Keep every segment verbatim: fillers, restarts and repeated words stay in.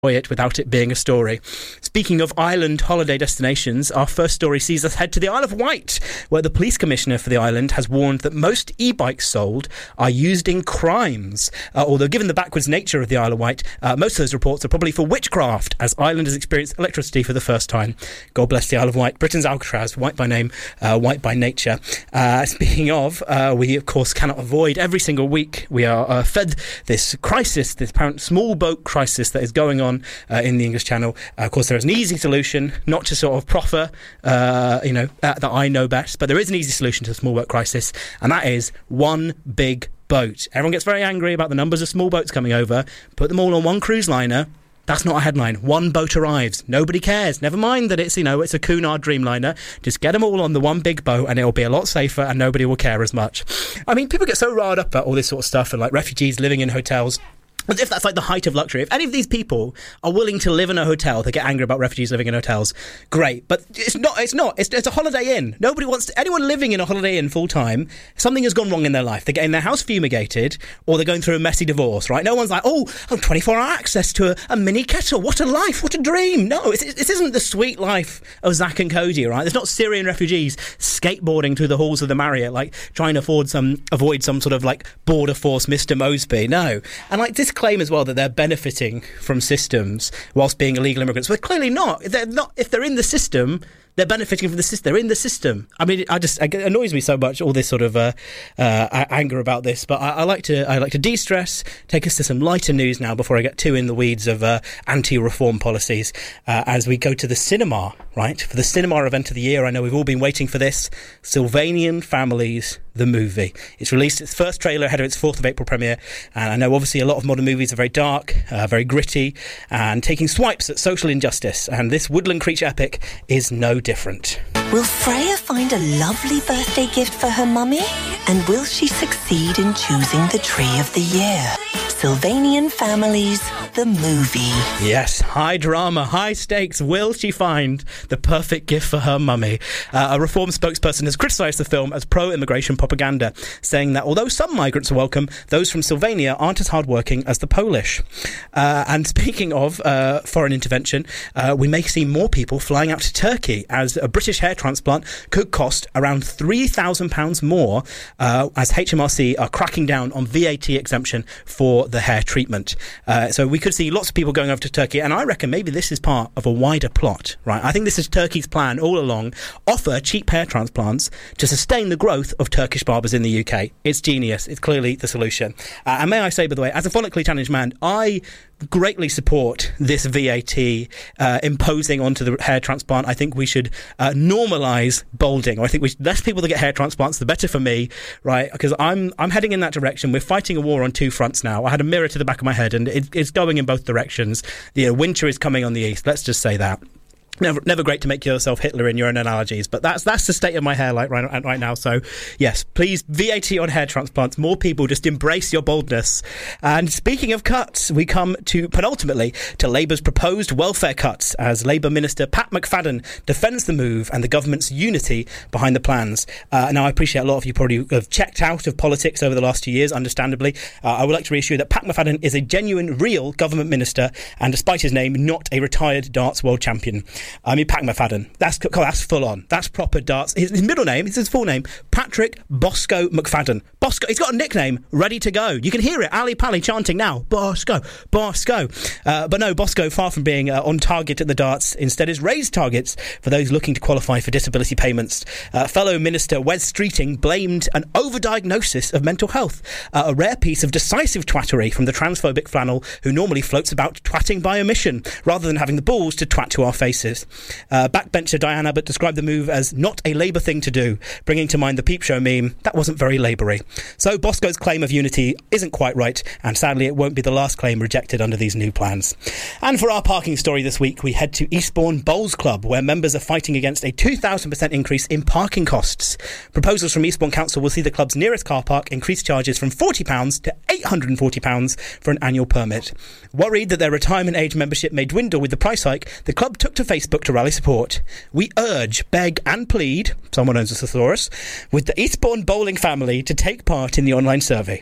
it without it being a story. Speaking of island holiday destinations, our first story sees us head to the Isle of Wight, where the police commissioner for the island has warned that most e-bikes sold are used in crimes. Uh, although given the backwards nature of the Isle of Wight, uh, most of those reports are probably for witchcraft, as islanders experience electricity for the first time. God bless the Isle of Wight, Britain's Alcatraz, white by name, uh, white by nature. Uh, speaking of, uh, we of course cannot avoid, every single week we are uh, fed this crisis, this apparent small boat crisis that is going on Uh, in the English Channel. Uh, of course, there is an easy solution, not to sort of proffer, uh, you know, uh, that I know best, but there is an easy solution to the small boat crisis, and that is one big boat. Everyone gets very angry about the numbers of small boats coming over. Put them all on one cruise liner. That's not a headline. One boat arrives. Nobody cares. Never mind that it's, you know, it's a Cunard Dreamliner. Just get them all on the one big boat and it'll be a lot safer and nobody will care as much. I mean, people get so riled up about all this sort of stuff and like refugees living in hotels. As if that's like the height of luxury. If any of these people are willing to live in a hotel, they get angry about refugees living in hotels. Great, but it's not. It's not. It's, it's a Holiday Inn. Nobody wants to, anyone living in a Holiday Inn full time. Something has gone wrong in their life. They're getting their house fumigated, or they're going through a messy divorce. Right? No one's like, oh, I'm twenty-four hour access to a, a mini kettle. What a life! What a dream! No, it's, it, this isn't the sweet life of Zach and Cody. Right? There's not Syrian refugees skateboarding through the halls of the Marriott, like trying to afford some avoid some sort of like border force Mister Mosby. No, and like this claim as well that they're benefiting from systems whilst being illegal immigrants. Well, clearly not. They're not. If they're in the system, they're benefiting from the system. They're in the system. I mean, I just it annoys me so much, all this sort of uh, uh, anger about this. But I, I like to I like to de-stress, take us to some lighter news now before I get too in the weeds of uh, anti-reform policies. Uh, as we go to the cinema, right? For the cinema event of the year, I know we've all been waiting for this. Sylvanian Families, the movie. It's released its first trailer ahead of its fourth of April premiere. And I know obviously a lot of modern movies are very dark, uh, very gritty, and taking swipes at social injustice. And this woodland creature epic is no different. Will Freya find a lovely birthday gift for her mummy? And will she succeed in choosing the tree of the year? Sylvanian Families, the movie. Yes, high drama, high stakes. Will she find the perfect gift for her mummy? Uh, a Reform spokesperson has criticised the film as pro-immigration propaganda, saying that although some migrants are welcome, those from Sylvania aren't as hardworking as the Polish. Uh, and speaking of uh, foreign intervention, uh, we may see more people flying out to Turkey, as a British hair transplant could cost around three thousand pounds more, uh, as H M R C are cracking down on V A T exemption for the hair treatment. Uh, so we could see lots of people going over to Turkey, and I reckon maybe this is part of a wider plot, right? I think this is Turkey's plan all along. Offer cheap hair transplants to sustain the growth of Turkish barbers in the U K. It's genius. It's clearly the solution. Uh, and may I say, by the way, as a follically challenged man, I greatly support this V A T uh, imposing onto the hair transplant. I think we should uh, normalise balding. Or I think we should, less people that get hair transplants, the better for me, right? Because I'm I'm heading in that direction. We're fighting a war on two fronts now. I had a mirror to the back of my head, and it, it's going in both directions. The uh, winter is coming on the east. Let's just say that. Never, never great to make yourself Hitler in your own analogies, but that's that's the state of my hair like right, right now. So, yes, please, V A T on hair transplants. More people, just embrace your baldness. And speaking of cuts, we come to penultimately to Labour's proposed welfare cuts, as Labour Minister Pat McFadden defends the move and the government's unity behind the plans. Uh, now, I appreciate a lot of you probably have checked out of politics over the last two years, understandably. Uh, I would like to reassure you that Pat McFadden is a genuine, real government minister, and despite his name, not a retired darts world champion. I mean, Pat McFadden, that's that's full on. That's proper darts. His, his middle name, it's his full name, Patrick Bosco McFadden. Bosco, he's got a nickname ready to go. You can hear it, Ali Pally chanting now, Bosco, Bosco. Uh, but no, Bosco, far from being uh, on target at the darts, instead has raised targets for those looking to qualify for disability payments. Uh, fellow Minister Wes Streeting blamed an overdiagnosis of mental health, uh, a rare piece of decisive twattery from the transphobic flannel who normally floats about twatting by omission, rather than having the balls to twat to our faces. Uh, backbencher Diane Abbott described the move as not a Labour thing to do, bringing to mind the Peep Show meme. That wasn't very Laboury. So Bosco's claim of unity isn't quite right, and sadly it won't be the last claim rejected under these new plans. And for our parking story this week, we head to Eastbourne Bowls Club, where members are fighting against a two thousand percent increase in parking costs. Proposals from Eastbourne Council will see the club's nearest car park increase charges from forty pounds to eight hundred forty pounds for an annual permit. Worried that their retirement age membership may dwindle with the price hike, the club took to Facebook to rally support. We urge, beg and plead, someone owns a thesaurus, with the Eastbourne bowling family to take part in the online survey.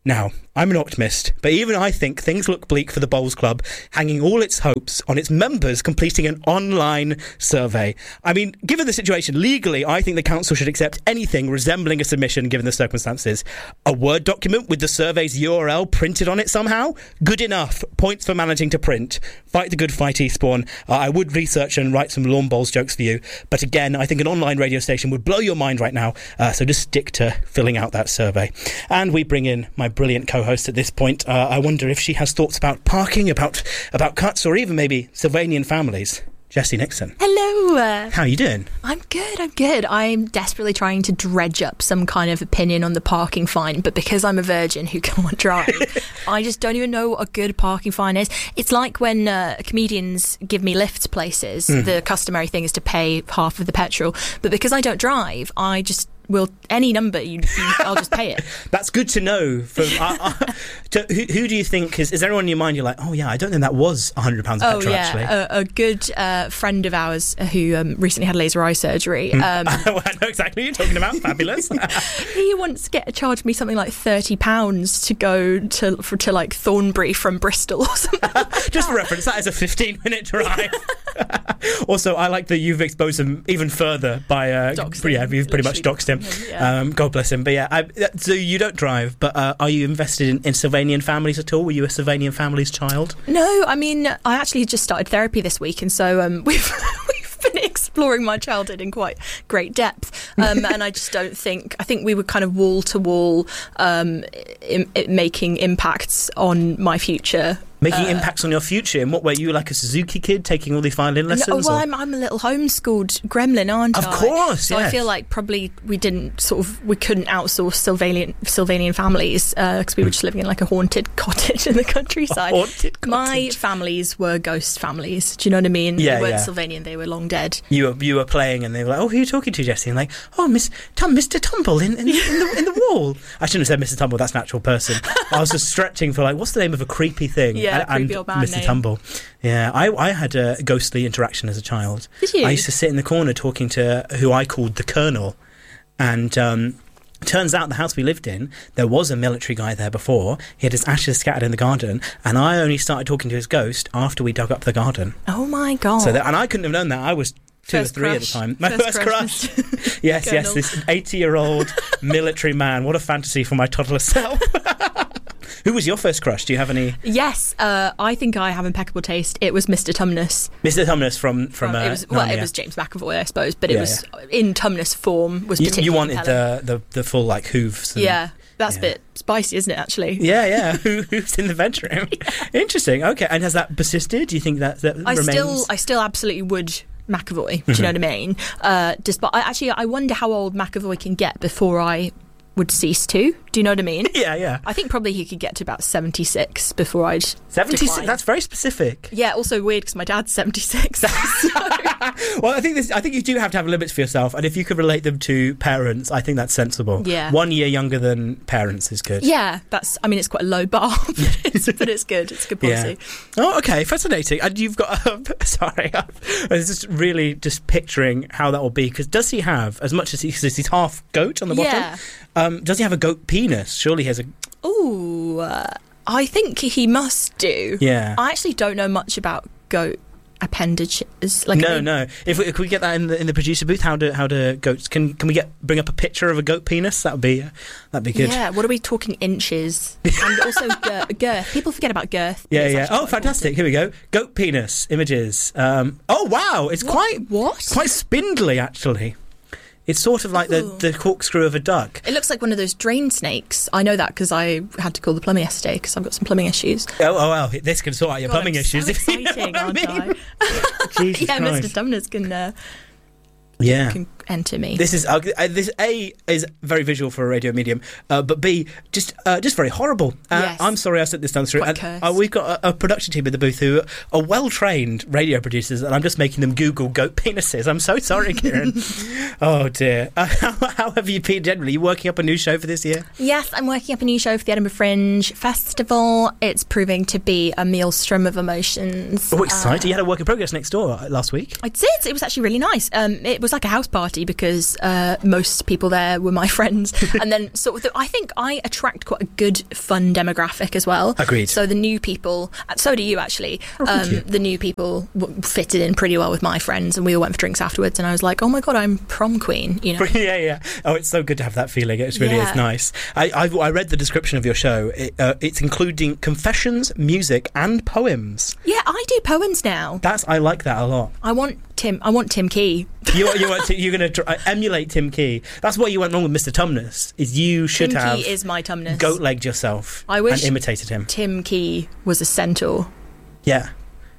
Now, I'm an optimist, but even I think things look bleak for the Bowls Club, hanging all its hopes on its members completing an online survey. I mean, given the situation, legally, I think the council should accept anything resembling a submission given the circumstances. A Word document with the survey's U R L printed on it somehow? Good enough. Points for managing to print. Fight the good fight, Eastbourne. Uh, I would research and write some lawn bowls jokes for you, but again, I think an online radio station would blow your mind right now, uh, so just stick to filling out that survey. And we bring in my brilliant co-host at this point. Uh, I wonder if she has thoughts about parking, about about cuts, or even maybe Sylvanian families. Jessie Nixon. Hello. Uh, How are you doing? I'm good, I'm good. I'm desperately trying to dredge up some kind of opinion on the parking fine, but because I'm a virgin who can't drive, I just don't even know what a good parking fine is. It's like when uh, comedians give me lifts places, mm. the customary thing is to pay half of the petrol, but because I don't drive, I just... Well, any number, you, you, I'll just pay it. That's good to know. From, uh, uh, to, who, who do you think, is, is there anyone in your mind you're like, oh yeah, I don't think that was one hundred pounds of oh, petrol, yeah. actually? A, a good uh, friend of ours who um, recently had laser eye surgery. Um, I know exactly what you're talking about. Fabulous. He once get charged me something like thirty pounds to go to, for, to like Thornbury from Bristol or something like Just that. for reference, that is a fifteen minute drive. Also, I like that you've exposed him even further by... Uh, yeah, you've pretty much doxed him. him yeah. um, God bless him. But yeah, I, so you don't drive, but uh, are you invested in, in Sylvanian families at all? Were you a Sylvanian family's child? No, I mean, I actually just started therapy this week, and so um, we've... we've been exploring my childhood in quite great depth, um, and I just don't think... I think we were kind of wall-to-wall um, in, in making impacts on my future. Making uh, impacts on your future? In what way? You were like a Suzuki kid taking all these violin lessons? No, well, I'm, I'm a little homeschooled gremlin, aren't of I? Of course, So yes. I feel like probably we didn't sort of... We couldn't outsource Sylvanian, Sylvanian families because uh, we were just living in like a haunted cottage in the countryside. A haunted cottage? My families were ghost families. Do you know what I mean? Yeah, They weren't yeah. Sylvanian, they were long dead. You were, you were playing and they were like, oh, who are you talking to, Jessie? And like, oh, Miss Tom, Mister Tumble in, in, in, the, in the wall. I shouldn't have said Mister Tumble, that's an actual person. I was just stretching for like, what's the name of a creepy thing? Yeah, and, creepy and old man Mister name. Tumble. Yeah, I, I had a ghostly interaction as a child. Did you? I used to sit in the corner talking to who I called the Colonel. And... um turns out the house we lived in, there was a military guy there before. He had his ashes scattered in the garden, and I only started talking to his ghost after we dug up the garden. Oh my God. So that, and I couldn't have known that. I was two First or three crush. at the time. My First first, crush, crush. yes, yes, this eighty-year-old military man. What a fantasy for my toddler self. Who was your first crush? Do you have any? Yes, uh, I think I have impeccable taste. It was Mister Tumnus. Mister Tumnus from from. From uh, it was, well, Narnia. it was James McAvoy, I suppose, but it Yeah, was in Tumnus form. Was You, particularly you wanted compelling. the, the the full like hooves. And, Yeah, that's yeah. a bit spicy, isn't it? Actually. Yeah, yeah. Who, who's in the bedroom? Yeah. Interesting. Okay, and has that persisted? Do you think that that I remains? still, I still absolutely would McAvoy. Do you know what I mean? Uh, despite, I, actually, I wonder how old McAvoy can get before I would cease to. Do you know what I mean? Yeah, yeah. I think probably he could get to about seventy-six before I'd seventy-six. decline. That's very specific. Yeah, also weird because my dad's seventy-six. So. Well, I think this. I think you do have to have limits for yourself, and if you could relate them to parents, I think that's sensible. Yeah. One year younger than parents is good. Yeah, that's. I mean, it's quite a low bar, but it's, but it's good. It's good policy. Yeah. Oh, okay, fascinating. And you've got. Um, sorry, I was just really just picturing how that will be. Because does he have as much as he? Because he's half goat on the bottom. Yeah. Um, does he have a goat penis? Surely he has a. Ooh, uh, I think he must do. Yeah. I actually don't know much about goat appendages. Like, no, I mean, no. If we, could we get that in the in the producer booth? How do how do goats? Can can we get bring up a picture of a goat penis? That would be that'd be good. Yeah. What are we talking inches? And also girth. girth. People forget about girth. Yeah, It's yeah. actually Oh, quite fantastic! Here we go. Goat penis images. Um, oh, wow! It's What? quite What? quite spindly, actually. It's sort of like the, Ooh. the corkscrew of a duck. It looks like one of those drain snakes. I know that because I had to call the plumber yesterday because I've got some plumbing issues. Oh, oh, well, this can sort out your God, plumbing I'm issues. So if you know exciting, what I aren't mean. I? Jesus yeah, Christ. Mister Dumners can uh, Yeah. can enter me. This is uh, this A is very visual for a radio medium, uh, but B just uh, just very horrible. Uh, Yes. I'm sorry I said this down through. Quite And, cursed. uh, we've got a, a production team in the booth who are well trained radio producers, and I'm just making them Google goat penises. I'm so sorry, Kieran. Oh dear. Uh, how, how have you been generally? You working up a new show for this year? Yes, I'm working up a new show for the Edinburgh Fringe Festival. It's proving to be a maelstrom of emotions. Oh, exciting! Uh, you had a work in progress next door uh, last week. I did. It was actually really nice. Um, it was like a house party because uh, most people there were my friends. And then sort of, the, I think I attract quite a good, fun demographic as well. Agreed. So the new people, so do you actually, oh, um, you. the new people w- fitted in pretty well with my friends, and we all went for drinks afterwards, and I was like, oh my God, I'm prom queen, you know? Yeah, yeah. Oh, it's so good to have that feeling. It really Yeah. is nice. I, I've, I read the description of your show. It, uh, it's including confessions, music, and poems. Yeah, I do poems now. That's I like that a lot. I want Tim. I want Tim Key. You, you want to, you're going to uh, emulate Tim Key. That's what you went wrong with Mister Tumnus. Is you should Tim have Key is my Tumnus. goat legged yourself. I wish and imitated him. Tim Key was a centaur. Yeah.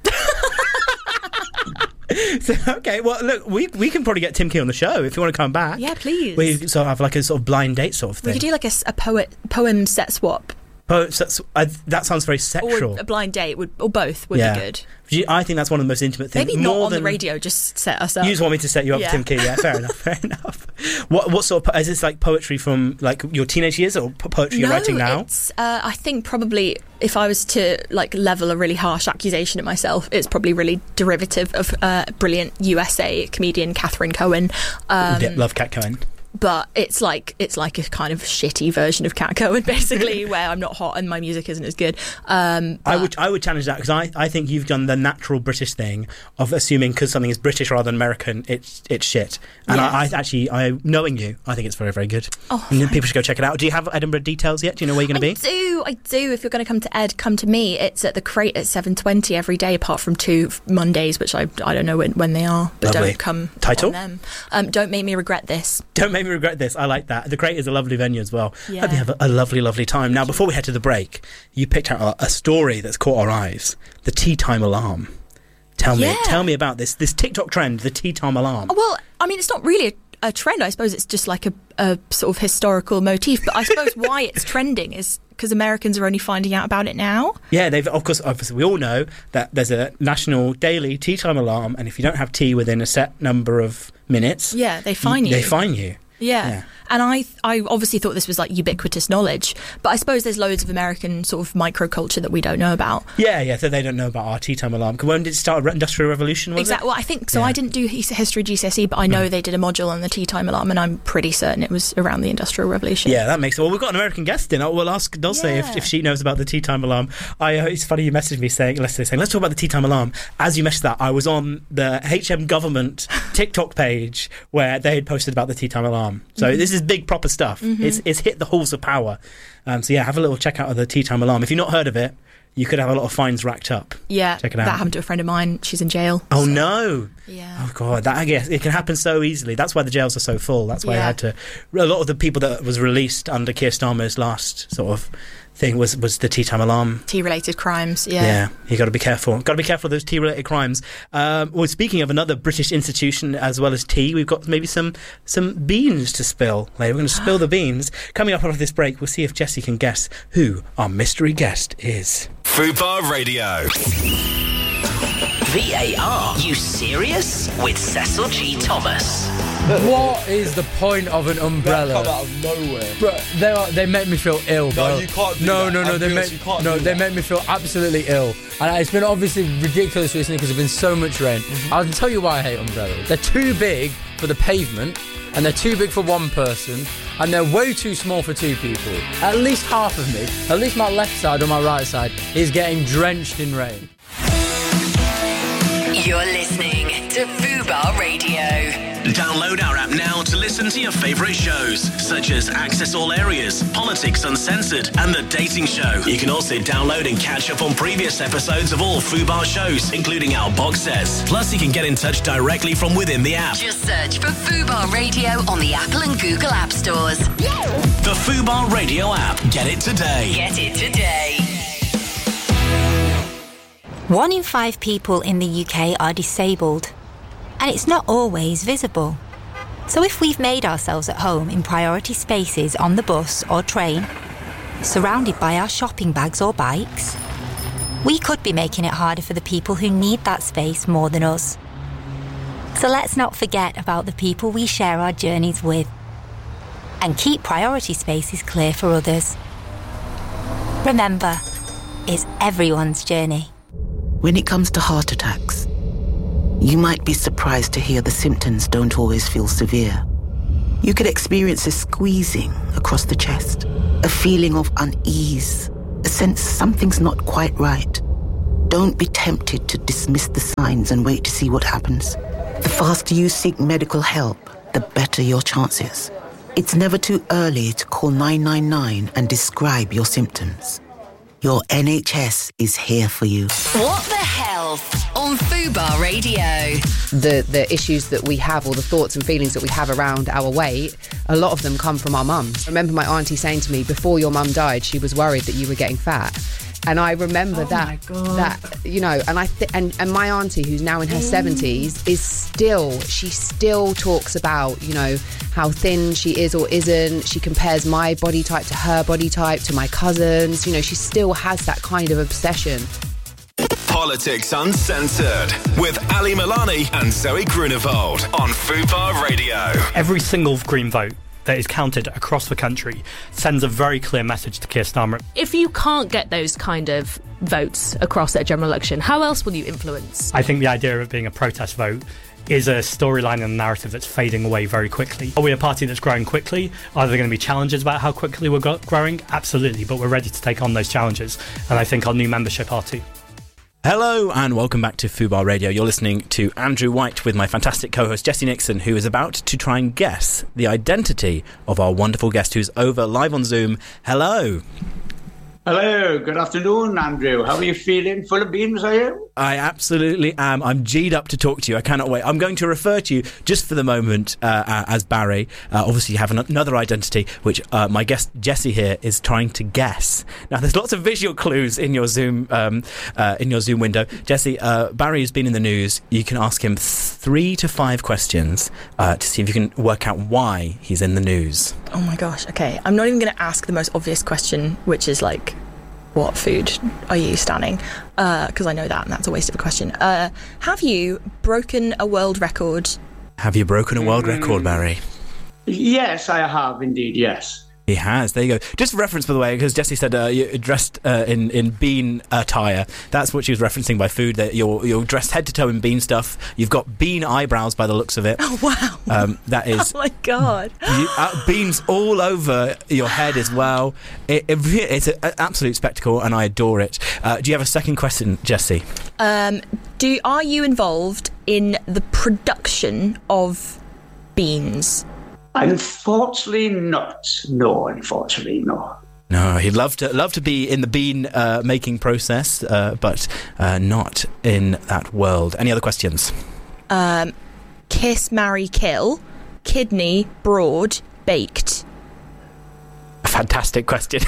So, okay, well, look, we we can probably get Tim Key on the show if you want to come back. Yeah, please. We sort of have like a sort of blind date sort of thing. We could do like a, s- a poet poem set swap. Oh, so that's, I, that sounds very sexual. Or a blind date, would, or both would Yeah. be good. I think that's one of the most intimate things. Maybe More not on than, the radio, just set us up. You just want me to set you up Yeah. with Tim Key, yeah? Fair enough, fair enough. What what sort of po- is this like poetry from like your teenage years or po- poetry you're no, writing now? It's, uh, I think probably if I was to like level a really harsh accusation at myself, it's probably really derivative of uh, brilliant U S A comedian Catherine Cohen. Um, Yeah, love Cat Cohen. But it's like it's like a kind of shitty version of Cat Cohen, basically, where I'm not hot and my music isn't as good. Um, I would I would challenge that because I, I think you've done the natural British thing of assuming because something is British rather than American, it's it's shit. And Yes. I, I actually, I knowing you, I think it's very very good. Oh, and people should go check it out. Do you have Edinburgh details yet? Do you know where you're going I to be? do, I do. If you're going to come to Ed, come to me. It's at the Crate at seven twenty every day, apart from two Mondays, which I I don't know when, when they are. But Lovely. don't come Title? on them. Um, don't make me regret this. Don't make me regret this. I like that. The Crate is a lovely venue as well. Yeah. Hope you have a, a lovely, lovely time. Now, before we head to the break, you picked out a, a story that's caught our eyes: the tea time alarm. Tell me, Yeah. tell me about this this TikTok trend, the tea time alarm. Oh, well, I mean, it's not really a, a trend. I suppose it's just like a, a sort of historical motif. But I suppose why it's trending is because Americans are only finding out about it now. Yeah, they've of course. Obviously, we all know that there's a national daily tea time alarm, and if you don't have tea within a set number of minutes, Yeah, they fine you. They fine you. Yeah. Yeah. And I I obviously thought this was like ubiquitous knowledge, but I suppose there's loads of American sort of microculture that we don't know about. Yeah, yeah. So they don't know about our tea time alarm. When did it start? Industrial Revolution, was Exactly. it? Well, I think so. Yeah. I didn't do his- history G C S E, but I know Mm. they did a module on the tea time alarm, and I'm pretty certain it was around the Industrial Revolution. Yeah, that makes it. Well, we've got an American guest in. We'll ask Dulce Yeah. if, if she knows about the tea time alarm. I, uh, it's funny you messaged me saying, let's say, saying, let's talk about the tea time alarm. As you messaged that, I was on the H M government TikTok page where they had posted about the tea time alarm. So Mhm. this is big proper stuff. Mhm. It's it's hit the halls of power. Um, so yeah, have a little check out of the tea time alarm. If you've not heard of it, you could have a lot of fines racked up. Yeah, Check it out. that happened to a friend of mine. She's in jail. Oh no! Yeah. Oh god, that I guess it can happen so easily. That's why the jails are so full. That's why I Yeah. had to. A lot of the people that was released under Keir Starmer's last sort of thing was was the tea time alarm. Tea-related crimes. Yeah. Yeah, you got to be careful. Got to be careful of those tea-related crimes. Um, well, speaking of another British institution as well as tea, we've got maybe some some beans to spill. Later, we're going to spill the beans. Coming up after this break, we'll see if Jessie can guess who our mystery guest is. Fubar Radio. V A R, you serious? With Cecil G. Thomas. What is the point of an umbrella? Come out of nowhere. Bro, they are, they make me feel ill, bro. No, you can't do no, that. No, no, I'm they honest, make you can't no, do they that. make me feel absolutely ill. And it's been obviously ridiculous recently because there's been so much rain. Mm-hmm. I can tell you why I hate umbrellas. They're too big for the pavement, and they're too big for one person, and they're way too small for two people. At least half of me, at least my left side or my right side, is getting drenched in rain. You're listening to Fubar Radio. Download our app now to listen to your favourite shows, such as Access All Areas, Politics Uncensored, and The Dating Show. You can also download and catch up on previous episodes of all Fubar shows, including our box sets. Plus, you can get in touch directly from within the app. Just search for Fubar Radio on the Apple and Google App Stores. The Fubar Radio app. Get it today. Get it today. One in five people in the U K are disabled, and it's not always visible. So if we've made ourselves at home in priority spaces on the bus or train, surrounded by our shopping bags or bikes, we could be making it harder for the people who need that space more than us. So let's not forget about the people we share our journeys with, and keep priority spaces clear for others. Remember, it's everyone's journey. When it comes to heart attacks, You might be surprised to hear the symptoms don't always feel severe. You could experience a squeezing across the chest, a feeling of unease, a sense something's not quite right. Don't be tempted to dismiss the signs and wait to see what happens. The faster you seek medical help, the better your chances. It's never too early to call nine nine nine and describe your symptoms. Your N H S is here for you. What the Health on Fubar Radio. The the issues that we have, or the thoughts and feelings that we have around our weight, a lot of them come from our mums. I remember my auntie saying to me, before your mum died, she was worried that you were getting fat. And I remember oh that, that you know, and I th- and, and my auntie, who's now in her seventies, is still, she still talks about, you know, how thin she is or isn't. She compares my body type to her body type, to my cousins. You know, she still has that kind of obsession. Politics Uncensored with Ali Milani and Zoe Grunewald on Fubar Radio. Every single Green vote that is counted across the country sends a very clear message to Keir Starmer. If you can't get those kind of votes across at a general election, how else will you influence? I think the idea of it being a protest vote is a storyline and a narrative that's fading away very quickly. Are we a party that's growing quickly? Are there going to be challenges about how quickly we're go- growing? Absolutely, but we're ready to take on those challenges, and I think our new membership are too. Hello and welcome back to Fubar Radio. You're listening to Andrew White with my fantastic co-host Jessie Nixon, who is about to try and guess the identity of our wonderful guest who's over live on Zoom. Hello. Hello, good afternoon, Andrew. How are you feeling? Full of beans, are you? I absolutely am. I'm G'd up to talk to you. I cannot wait. I'm going to refer to you just for the moment uh, uh, as Barry. Uh, obviously, you have an- another identity, which uh, my guest Jessie here is trying to guess. Now, there's lots of visual clues in your Zoom um, uh, in your Zoom window. Jessie, uh, Barry has been in the news. You can ask him three to five questions uh, to see if you can work out why he's in the news. Oh my gosh, okay. I'm not even going to ask the most obvious question, which is like, what food are you standing? Because uh, I know that, and that's a waste of a question. Uh, have you broken a world record? Have you broken a world mm. record, Barry? Yes, I have indeed, yes. He has. There you go. Just for reference, by the way, because Jessie said uh, you're dressed uh, in in bean attire. That's what she was referencing by food. That you're you're dressed head to toe in bean stuff. You've got bean eyebrows by the looks of it. Oh wow! Um, that is. Oh my god! You, uh, beans all over your head as well. It, it, it's an absolute spectacle, and I adore it. Uh, do you have a second question, Jessie? Um, do are you involved in the production of beans? Unfortunately not. No, unfortunately not. No, he'd love to love to be in the bean uh, making process, uh, but uh, not in that world. Any other questions? Um, kiss, marry, kill, kidney, broad, baked. A fantastic question.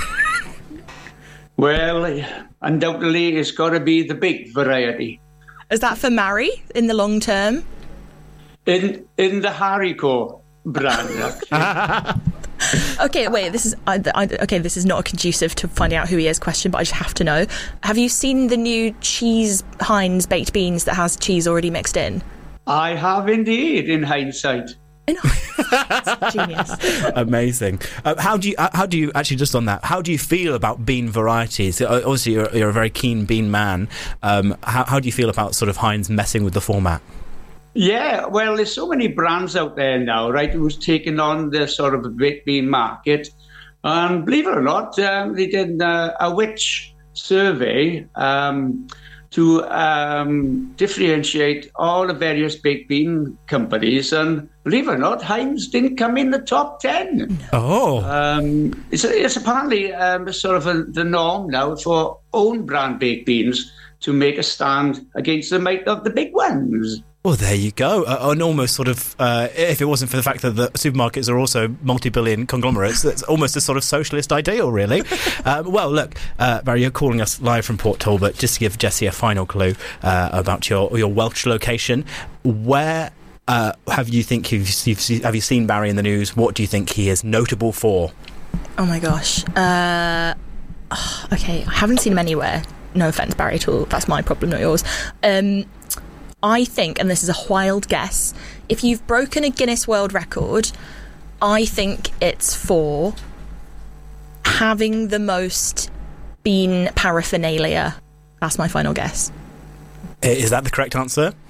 Well, undoubtedly it's got to be the big variety. Is that for marry in the long term? In in the Haricot brand. Okay, wait. This is I, I, okay. This is not a conducive to finding out who he is question, but I just have to know. Have you seen the new cheese Heinz baked beans that has cheese already mixed in? I have indeed, in hindsight. In hindsight, genius. Amazing. Uh, how do you? Uh, how do you actually just on that? How do you feel about bean varieties? Uh, obviously, you're, you're a very keen bean man. Um, how, how do you feel about sort of Heinz messing with the format? Yeah, well, there's so many brands out there now, right, who's taken on the sort of baked bean market. And believe it or not, um, they did uh, a witch survey um, to um, differentiate all the various baked bean companies. And believe it or not, Heinz didn't come in the top ten. Oh. Um, it's, it's apparently um, sort of a, the norm now for own brand baked beans to make a stand against the might of the big ones. Well, there you go. Uh, and almost sort of, uh, if it wasn't for the fact that the supermarkets are also multi-billion conglomerates, that's almost a sort of socialist ideal, really. uh, well, look, uh, Barry, you're calling us live from Port Talbot. Just to give Jessie a final clue uh, about your your Welsh location, where uh, have you think you've, you've seen, have you seen Barry in the news? What do you think he is notable for? Oh my gosh. Uh, okay, I haven't seen him anywhere. No offence, Barry, at all. That's my problem, not yours. Um... I think, and this is a wild guess, if you've broken a Guinness World Record, I think it's for having the most bean paraphernalia. That's my final guess. Is that the correct answer?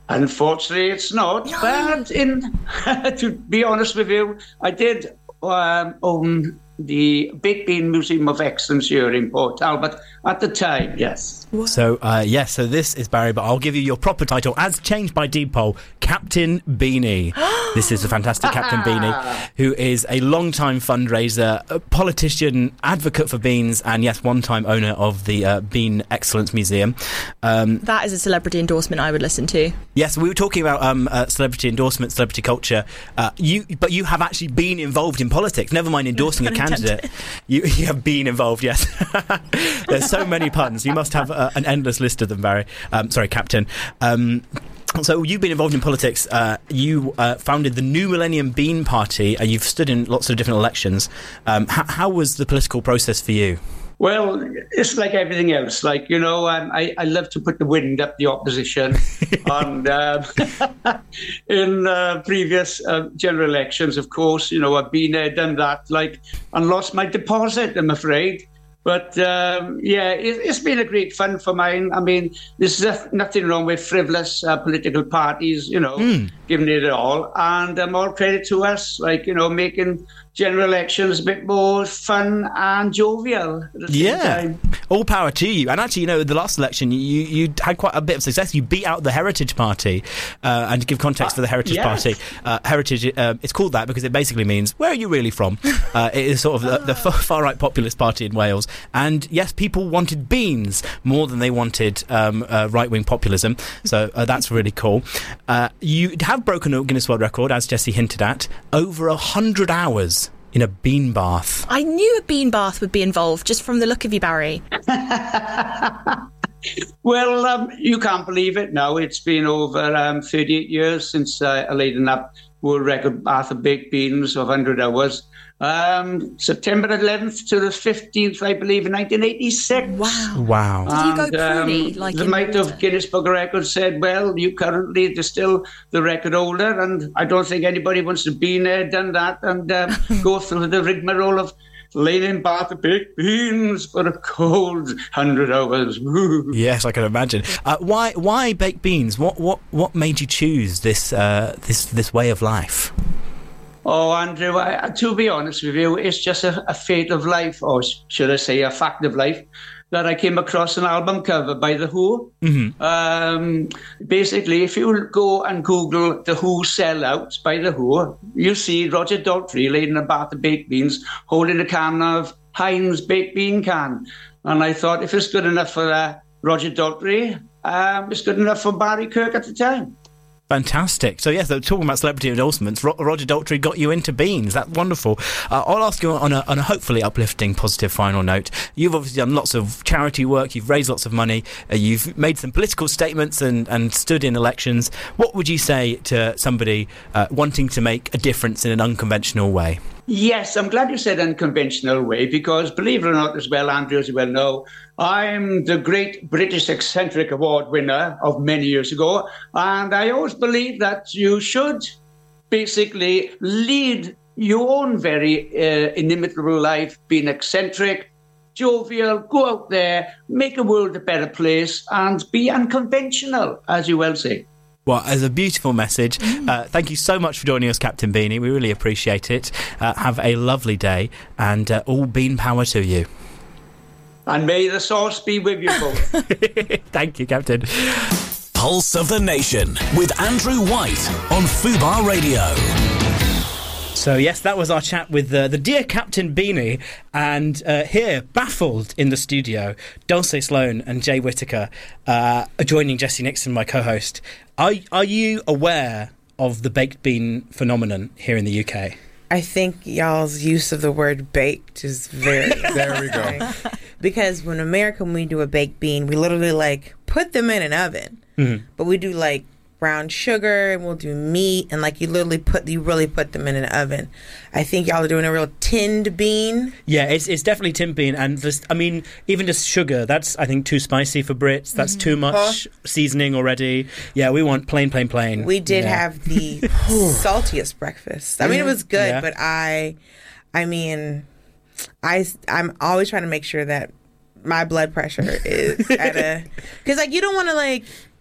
Unfortunately, it's not. No. But in, to be honest with you, I did um, own the Baked Bean Museum of Excellence here in Port Talbot at the time, yes. So, uh, yes, yeah, so this is Barry, but I'll give you your proper title, as changed by Deed Poll, Captain Beanie. This is a fantastic Captain Beanie, who is a long-time fundraiser, a politician, advocate for beans, and, yes, one-time owner of the uh, Bean Excellence Museum. Um, that is a celebrity endorsement I would listen to. Yes, we were talking about um, uh, celebrity endorsement, celebrity culture. Uh, you, But you have actually been involved in politics, never mind endorsing a candidate. You, you have been involved, yes. There's so many puns. You must have uh, an endless list of them, Barry. Um, sorry, Captain. Um, so you've been involved in politics. Uh, you uh, founded the New Millennium Bean Party, and you've stood in lots of different elections. Um, h- how was the political process for you? Well, it's like everything else. Like, you know, um, I, I love to put the wind up the opposition. and um, in uh, previous uh, general elections, of course, you know, I've been there, done that, like, and lost my deposit, I'm afraid. But, um, yeah, it, it's been a great fun for mine. I mean, there's nothing wrong with frivolous uh, political parties, you know, mm. giving it all. And um, all credit to us, like, you know, making general elections a bit more fun and jovial at the same yeah. time. All power to you. And actually, you know, the last election, you, you had quite a bit of success. You beat out the Heritage Party. Uh, and to give context uh, for the Heritage yes. Party, uh, Heritage, uh, it's called that because it basically means, where are you really from? uh, it is sort of the, the far-right populist party in Wales. And yes, people wanted beans more than they wanted um, uh, right-wing populism. So uh, that's really cool. Uh, you have broken a Guinness World Record, as Jessie hinted at, over a hundred hours in a bean bath. I knew a bean bath would be involved just from the look of you, Barry. Well, um, you can't believe it now. It's been over um, thirty-eight years since uh, I laid an up world record bath of baked beans of one hundred hours. Um, September eleventh to the fifteenth, I believe, in nineteen eighty-six. Wow. Wow. Did you and, go pruny? Um, like the in night water? of Guinness Book of Records said, well, you currently are still the record holder, and I don't think anybody wants to be there, done that, and um, go through the rigmarole of laying in bath of baked beans for a cold hundred hours. Yes, I can imagine. Uh, why why baked beans? What what what made you choose this uh, this this way of life? Oh, Andrew, I, to be honest with you, it's just a, a fate of life, or should I say a fact of life, that I came across an album cover by The Who. Mm-hmm. Um, basically, if you go and Google The Who Sellout by The Who, you'll see Roger Daltrey laying in a bath of baked beans, holding a can of Heinz baked bean can. And I thought, if it's good enough for uh, Roger Daltrey, um, it's good enough for Barry Kirk at the time. Fantastic. So, yes, talking about celebrity endorsements, Ro- Roger Daltrey got you into beans. That's wonderful. Uh, I'll ask you on a, on a hopefully uplifting, positive final note. You've obviously done lots of charity work. You've raised lots of money. Uh, you've made some political statements and, and stood in elections. What would you say to somebody uh, wanting to make a difference in an unconventional way? Yes, I'm glad you said unconventional way, because believe it or not as well, Andrew, as you well know, I'm the Great British Eccentric Award winner of many years ago. And I always believe that you should basically lead your own very uh, inimitable life, being eccentric, jovial, go out there, make the world a better place, and be unconventional, as you well say. Well, as a beautiful message. Mm. Uh, thank you so much for joining us, Captain Beanie. We really appreciate it. Uh, have a lovely day, and uh, all bean power to you. And may the sauce be with you both. Thank you, Captain. Pulse of the Nation with Andrew White on Fubar Radio. So, yes, that was our chat with uh, the dear Captain Beanie. And uh, here, baffled in the studio, Dulce Sloan and Jay Whittaker uh, are joining Jessie Nixon, my co-host. Are, are you aware of the baked bean phenomenon here in the U K? I think y'all's use of the word baked is very... There we go. Because when America, when we do a baked bean, we literally, like, put them in an oven. Mm-hmm. But we do, like, brown sugar, and we'll do meat, and like you literally put you really put them in an oven. I think y'all are doing a real tinned bean. Yeah, it's it's definitely tinned bean, and this, I mean, even just sugar, that's I think too spicy for Brits. That's mm-hmm. too much oh. seasoning already. Yeah, we want plain, plain, plain. We did yeah. have the saltiest breakfast. I mean, it was good, yeah. but I, I mean, I I'm always trying to make sure that my blood pressure is at a, because like you don't want to like.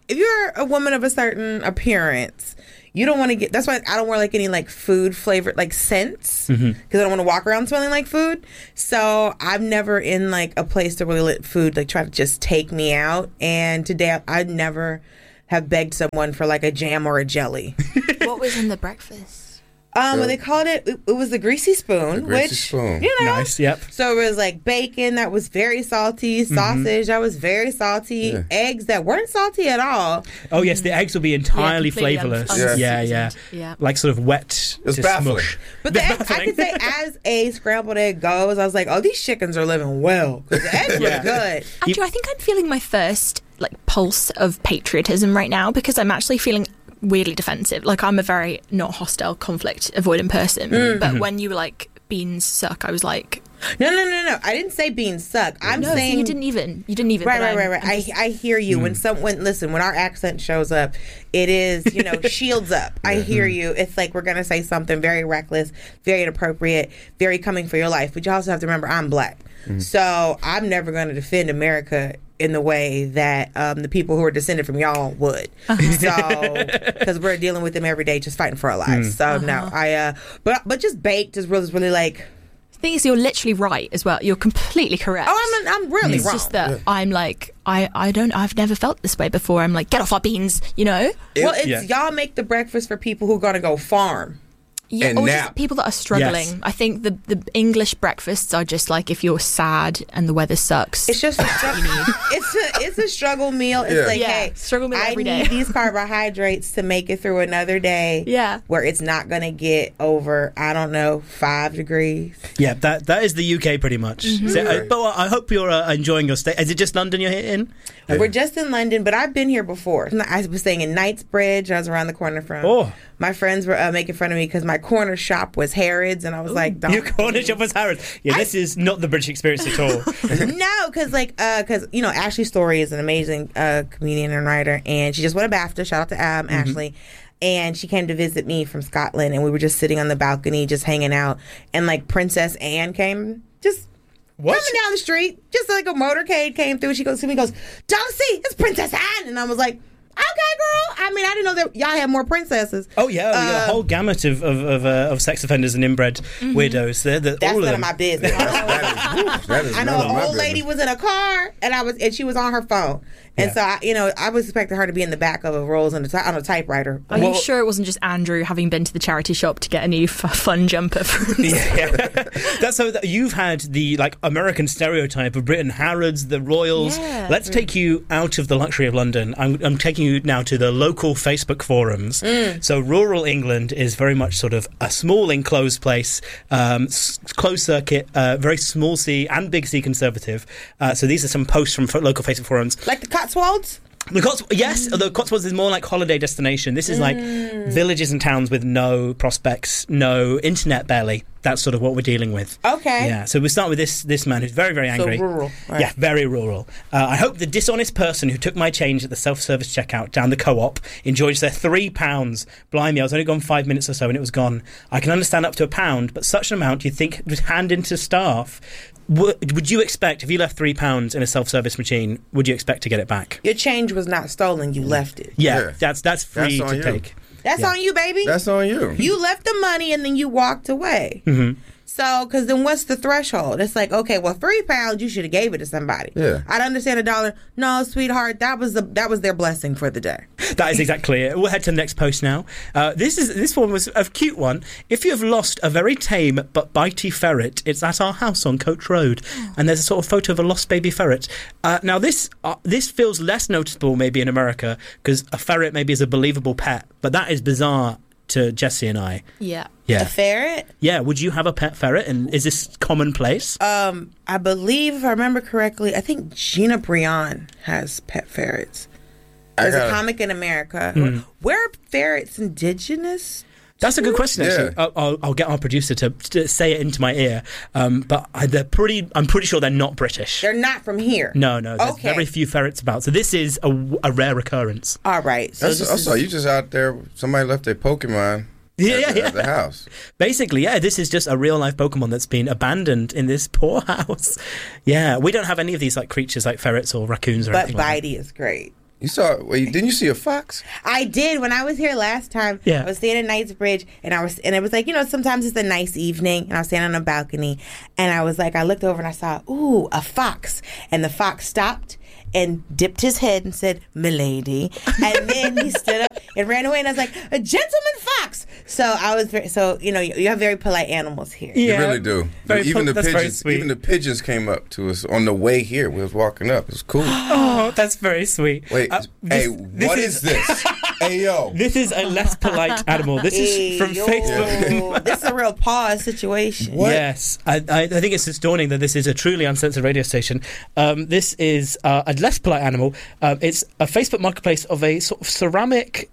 if you're a woman of a certain appearance, you don't want to get. That's why I don't wear like any like food flavored like scents because Mhm. I don't want to walk around smelling like food. So I'm never in like a place to really let food like try to just take me out. And today I, I'd never have begged someone for like a jam or a jelly. What was in the breakfast? Um, well, they called it. It, it was the greasy spoon, The greasy which spoon. you know, Nice, yep. So it was like bacon that was very salty, sausage that was very salty, Yeah. eggs that weren't salty at all. Oh yes, the eggs will be entirely completely un- flavourless. unseasoned. Yeah, yeah, Yeah. like sort of wet. It's to baffling. smush. But the egg, I could say, as a scrambled egg goes, I was like, "Oh, these chickens are living well." 'Cause the eggs Yeah. look good. Andrew, I think I'm feeling my first like pulse of patriotism right now because I'm actually feeling weirdly defensive. Like I'm a very not hostile, conflict avoidant person, Mm. but Mhm. when you were like beans suck, I was like, No, no, no, no. I didn't say beans suck. I'm no, so saying you didn't even. You didn't even. Right, but right, I'm- right, right. I'm I, just- I hear you. When Mm. someone listen, when our accent shows up, it is you know shields up. I hear you. It's like we're gonna say something very reckless, very inappropriate, very coming for your life. But you also have to remember, I'm black, so I'm never gonna defend America in the way that um, the people who are descended from y'all would. So because we're dealing with them every day, just fighting for our lives. Mm. So no, Uh-huh. I uh, but but just baked is really really like. The thing is, you're literally right as well. You're completely correct. Oh, I'm I'm really it's wrong. just that I'm like, I, I don't, I've never felt this way before. I'm like, get off our beans, you know? Well, it's y'all make the breakfast for people who are gonna go farm. Yeah, And or nap. just people that are struggling. Yes. I think the, the English breakfasts are just like if you're sad and the weather sucks. It's just a struggle. it's a it's a struggle meal. It's Yeah. like, Yeah, hey, struggle meal I every need day. these carbohydrates to make it through another day. Yeah, where it's not gonna get over, I don't know, five degrees. Yeah, that that is the U K pretty much. Mhm. So, uh, Right. but I hope you're uh, enjoying your stay. Is it just London you're in? We're just in London, but I've been here before. I was staying in Knightsbridge. I was around the corner from. Oh. My friends were uh, making fun of me because my corner shop was Harrods, and I was like, don't. Your corner shop was Harrods. Yeah, this is not the British experience at all. No, because like, because you know, Ashley Story is an amazing uh, comedian and writer, and she just won a BAFTA. Shout out to um, Mhm. Ashley. And she came to visit me from Scotland, and we were just sitting on the balcony, just hanging out. And like Princess Anne came, just coming down the street, just like a motorcade came through. She goes to me, goes, "Josie, it's Princess Anne," and I was like, "Okay, girl." I mean, I didn't know that y'all had more princesses. Oh yeah, we got a Uh, whole gamut of of, of, uh, of sex offenders and inbred Mhm. weirdos. They're, they're That's all of none of them. my business. I know an old lady was in a car, and I was, and she was on her phone, and Yeah. so I, you know, I was expecting her to be in the back of a Rolls on a, ty- on a typewriter. Are you sure it wasn't just Andrew having been to the charity shop to get a new f- fun jumper? From That's so that you've had the like American stereotype of Britain, Harrods, the Royals. Yeah. Let's take you out of the luxury of London. I'm, I'm taking you now to the local Facebook forums. Mm. So rural England is very much sort of a small enclosed place, um, s- closed circuit, uh, very small C and big C conservative. Uh, so these are some posts from fo- local Facebook forums. Like the Cotswolds? The Cots, yes, the Cotswolds is more like holiday destination. This is like Mm. villages and towns with no prospects, no internet barely. That's sort of what we're dealing with. Okay. Yeah. So we start with this this man who's very very So angry. rural, right. Yeah, very rural. Uh, I hope the dishonest person who took my change at the self-service checkout down the co-op enjoys their three pounds. Blimey, I was only gone five minutes or so and it was gone. I can understand up to a pound, but such an amount you'd think would hand into staff. Would, would you expect, if you left three pounds in a self-service machine, would you expect to get it back? Your change was not stolen. You left it. Yeah, Yeah. that's that's free That's on to you. take. That's Yeah. on you, baby. That's on you. You left the money and then you walked away. Mm-hmm. So, because then what's the threshold? It's like, okay, well, three pounds, you should have gave it to somebody. Yeah. I'd understand a dollar. No, sweetheart, that was the that was their blessing for the day. That is exactly it. We'll head to the next post now. Uh, this is this one was a cute one. If you have lost a very tame but bitey ferret, it's at our house on Coach Road, and there's a sort of photo of a lost baby ferret. Uh, now this uh, this feels less noticeable maybe in America because a ferret maybe is a believable pet, but that is bizarre to Jesse and I. Yeah. Yeah. A ferret? Yeah. Would you have a pet ferret? And is this commonplace? Um, I believe, if I remember correctly, I think Gina Brion has pet ferrets. There's a gotta- comic in America. Mm. Where are ferrets indigenous? That's a good question. Actually, I'll, I'll, I'll get our producer to, to say it into my ear. Um, but I, they're pretty. I'm pretty sure they're not British. They're not from here. No, no. There's Okay. very few ferrets about. So this is a, a rare occurrence. All right. So That's, this I is- saw you just out there. Somebody left their Pokemon. Yeah, at, yeah, the, yeah. at the house. Basically, yeah, this is just a real life Pokemon that's been abandoned in this poor house. Yeah, we don't have any of these like creatures like ferrets or raccoons or But anything like that. Bitey is great. You saw? Wait, didn't you see a fox? I did when I was here last time. Yeah. I was staying at Knightsbridge, and I was, and it was like, you know, sometimes it's a nice evening, and I was standing on a balcony, and I was like, I looked over and I saw, ooh, a fox, and the fox stopped and dipped his head and said, "Milady," and then he stood up and ran away, and I was like, "A gentleman fox." So I was very, so you know, you, you have very polite animals here. You really do. Very even po- the that's very pigeons, sweet. even the pigeons came up to us on the way here. We was walking up. It was cool. Oh, that's very sweet. Wait, Uh, hey, this what is- is this? Hey, yo. This is a less polite animal. This is Hey, from yo. Facebook. This is a real pause situation. Yes, I, I, I think it's just dawning that this is a truly uncensored radio station. Um, this is uh, a less polite animal. Um, it's a Facebook marketplace of a sort of ceramic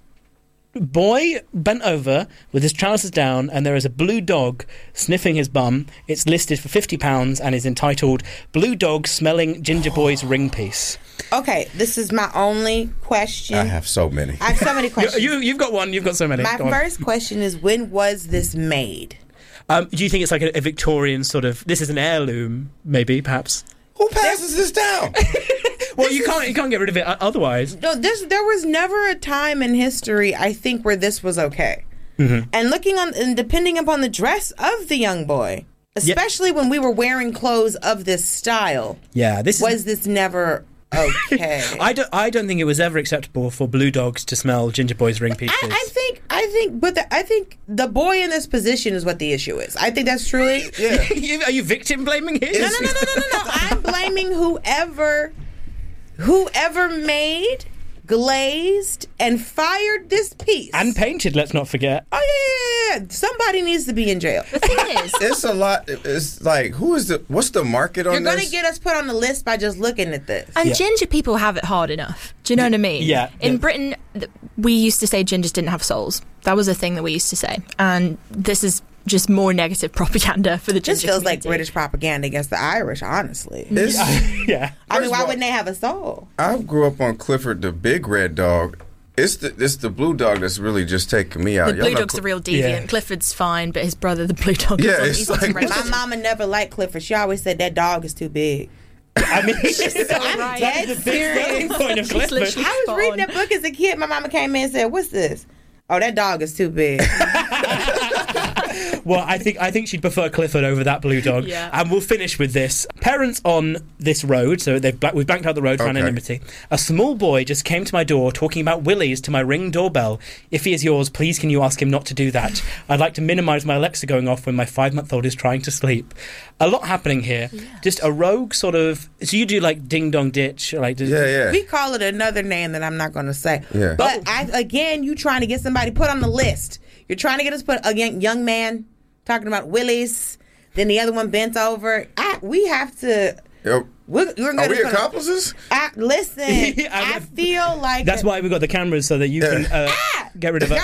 boy bent over with his trousers down, and there is a blue dog sniffing his bum. It's listed for fifty pounds and is entitled "Blue Dog Smelling Ginger Boy's Ring Piece." Okay, this is my only question. I have so many. I have so many questions. You, you, you've got one. You've got so many. My Go on. first question is, when was this made? Um, do you think it's like a, a Victorian sort of? This is an heirloom, maybe, perhaps. Who passes this down? Well, you can't you can't get rid of it o- otherwise. No, this there was never a time in history, I think, where this was okay. Mm-hmm. And looking on, and depending upon the dress of the young boy, especially when we were wearing clothes of this style, Yeah, this was is. this never okay? I don't. I don't think it was ever acceptable for blue dogs to smell Ginger Boy's ring pieces. I, I think, I think, but the, I think the boy in this position is what the issue is. I think that's truly. Yeah. You- Are you victim blaming here? No, no, no, no, no, no, no. I'm blaming whoever, whoever made, glazed, and fired this piece. And painted. Let's not forget. Oh yeah, yeah, yeah, yeah. Somebody needs to be in jail. The thing is, It's a lot. It's like, who is the? What's the market on You're gonna this? get us put on the list by just looking at this. And Yeah. ginger people have it hard enough. Do you know what I mean? Yeah, In yeah. Britain, th- we used to say gingers didn't have souls. That was a thing that we used to say. And this is just more negative propaganda for the ginger This feels like community. British propaganda against the Irish, honestly. It's- Yeah. I mean, First why of all- wouldn't they have a soul? I grew up on Clifford the Big Red Dog. It's the it's the blue dog that's really just taking me out. The Y'all blue know dog's Cl- the real deviant. Yeah. Clifford's fine, but his brother, the blue dog, Yeah, is on, it's he's on some like- red My shit. mama never liked Clifford. She always said that dog is too big. I mean, I'm right. dead That is the big selling serious. point of She's Clifford. literally- I was Spot reading on. that book as a kid. My mama came in and said, "What's this?" Oh, that dog is too big. Well, I think I think she'd prefer Clifford over that blue dog. Yeah. And we'll finish with this. Parents on this road, so they've bla- we've banked out the road for Okay. anonymity. A small boy just came to my door talking about willies to my Ring doorbell. If he is yours, please can you ask him not to do that? I'd like to minimise my Alexa going off when my five-month-old is trying to sleep. A lot happening here. Just a rogue sort of. So you do like ding dong ditch, like Yeah, yeah. We call it another name that I'm not going to say. Yeah. But I, again, you trying to get somebody put on the list. You're trying to get us put a young, young man talking about willies. Then the other one bent over. I, we have to. Yo, We're, we're are gonna, we accomplices? I, listen, I- I feel like That's why we've got the cameras so that you can uh, get rid of it.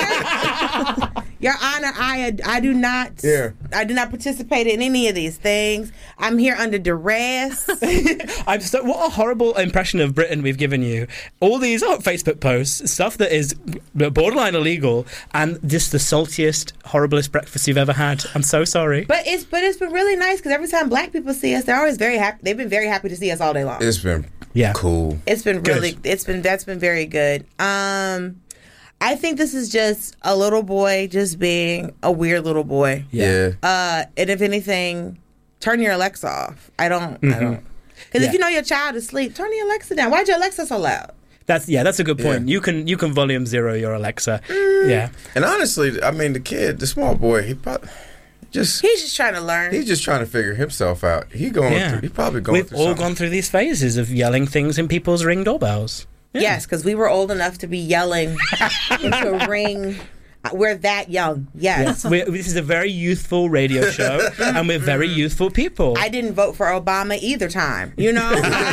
Your Honor, I I do not. Yeah. I do not participate in any of these things. I'm here under duress. I'm so, what a horrible impression of Britain we've given you. All these oh, Facebook posts, stuff that is borderline illegal, and just the saltiest, horriblest breakfast you've ever had. I'm so sorry. But it's but it's been really nice because every time Black people see us, they're always very happy. They've been very happy to see us all day long. It's been Yeah. cool. It's been Good. really. It's been that's been very good. Um, I think this is just a little boy just being a weird little boy. Yeah. Uh, and if anything, turn your Alexa off. I don't. I Mhm. don't. Because Yeah. if you know your child is asleep, turn your Alexa down. Why'd your Alexa so loud? That's yeah, that's a good point. Yeah. You can you can volume zero your Alexa. Mm. Yeah. And honestly, I mean, the kid, the small boy, he probably just He's just trying to learn. he's just trying to figure himself out. He going Yeah. through. He probably going We've through all something. gone through these phases of yelling things in people's Ring doorbells. Yeah. Yes, because we were old enough to be yelling into a ring. We're that young. Yes. Yes. We're, this is a very youthful radio show, and we're very youthful people. I didn't vote for Obama either time. You know?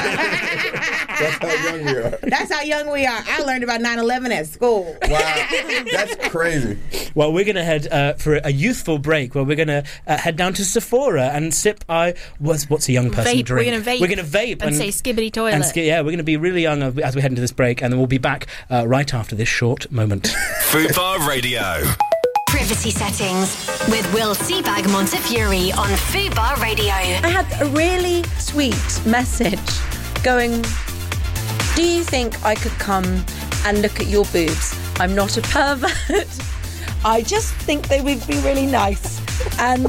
That's how young we are. That's how young we are. I learned about nine eleven at school. Wow, that's crazy. Well, we're going to head uh, for a youthful break where we're going to uh, head down to Sephora and sip our... What's, what's a young person Vape. drink? We're gonna vape. We're going to vape. And say skibbity toilet. And sk- yeah, we're going to be really young as we head into this break, and then we'll be back uh, right after this short moment. Food Bar Radio. Privacy settings with Will Seabag Montefiore on Food Bar Radio. I had a really sweet message going Do you think I could come and look at your boobs? I'm not a pervert. I just think they would be really nice. And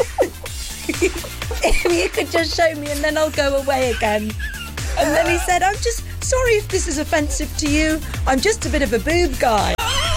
if you could just show me and then I'll go away again. And then he said, I'm just sorry if this is offensive to you. I'm just a bit of a boob guy.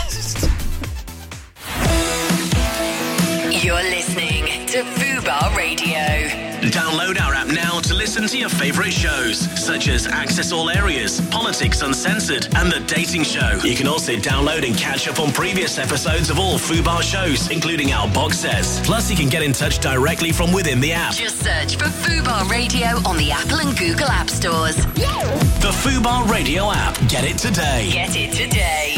You're listening to Fubar Radio. Download our app now to listen to your favourite shows, such as Access All Areas, Politics Uncensored, and The Dating Show. You can also download and catch up on previous episodes of all Fubar shows, including our box sets. Plus, you can get in touch directly from within the app. Just search for Fubar Radio on the Apple and Google App Stores. The Fubar Radio app. Get it today. Get it today.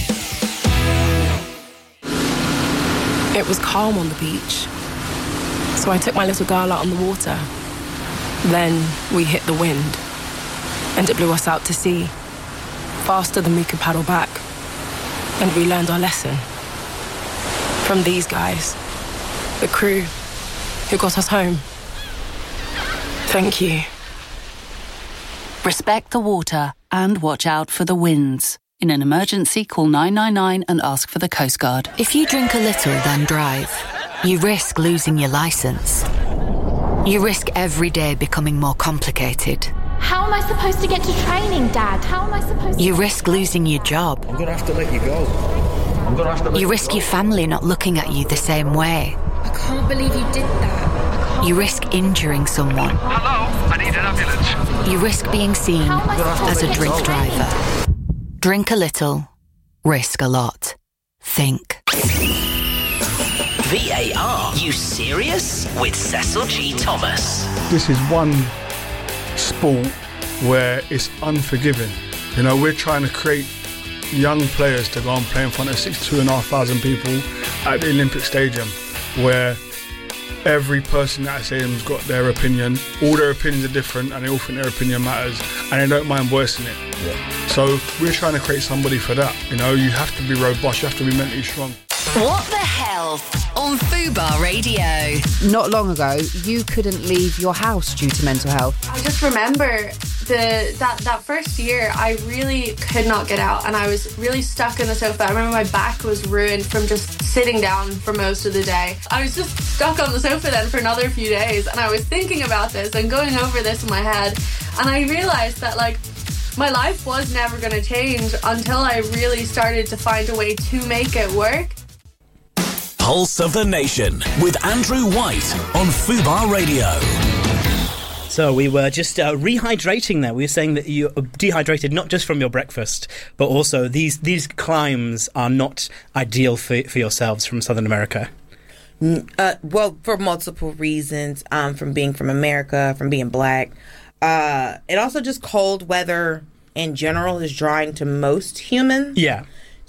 It was calm on the beach, so I took my little girl out on the water. Then we hit the wind, and it blew us out to sea, faster than we could paddle back. And we learned our lesson from these guys, the crew who got us home. Thank you. Respect the water and watch out for the winds. In an emergency, call nine nine nine and ask for the Coast Guard. If you drink a little, then drive. You risk losing your license. You risk every day becoming more complicated. How am I supposed to get to training, Dad? How am I supposed to... You risk losing your job. I'm gonna have to let you go. I'm gonna have to let You you risk go. your family not looking at you the same way. I can't believe you did that. You risk injuring someone. Hello, I need an ambulance. You risk being seen How am I supposed as to a get drink to training? driver. Drink a little, risk a lot. Think. V A R, you serious? With Cecil G. Thomas. This is one sport where it's unforgiving. You know, we're trying to create young players to go and play in front of sixty-two and a half thousand people at the Olympic Stadium, where every person at that stadium's got their opinion. All their opinions are different, and they all think their opinion matters, and they don't mind voicing it. Yeah. So we're trying to create somebody for that. You know, you have to be robust, you have to be mentally strong. What the Health on Fubar Radio. Not long ago, you couldn't leave your house due to mental health. I just remember the that, that first year, I really could not get out, and I was really stuck in the sofa. I remember my back was ruined from just sitting down for most of the day. I was just stuck on the sofa then for another few days, and I was thinking about this and going over this in my head, and I realised that, like, my life was never going to change until I really started to find a way to make it work. Pulse of the Nation with Andrew White on Fubar Radio. So we were just uh, rehydrating there. We were saying that you dehydrated not just from your breakfast, but also these these climbs are not ideal for, for yourselves from Southern America. Uh, well, for multiple reasons, um, from being from America, from being black. Uh, and also just cold weather in general is drying to most humans. Yeah.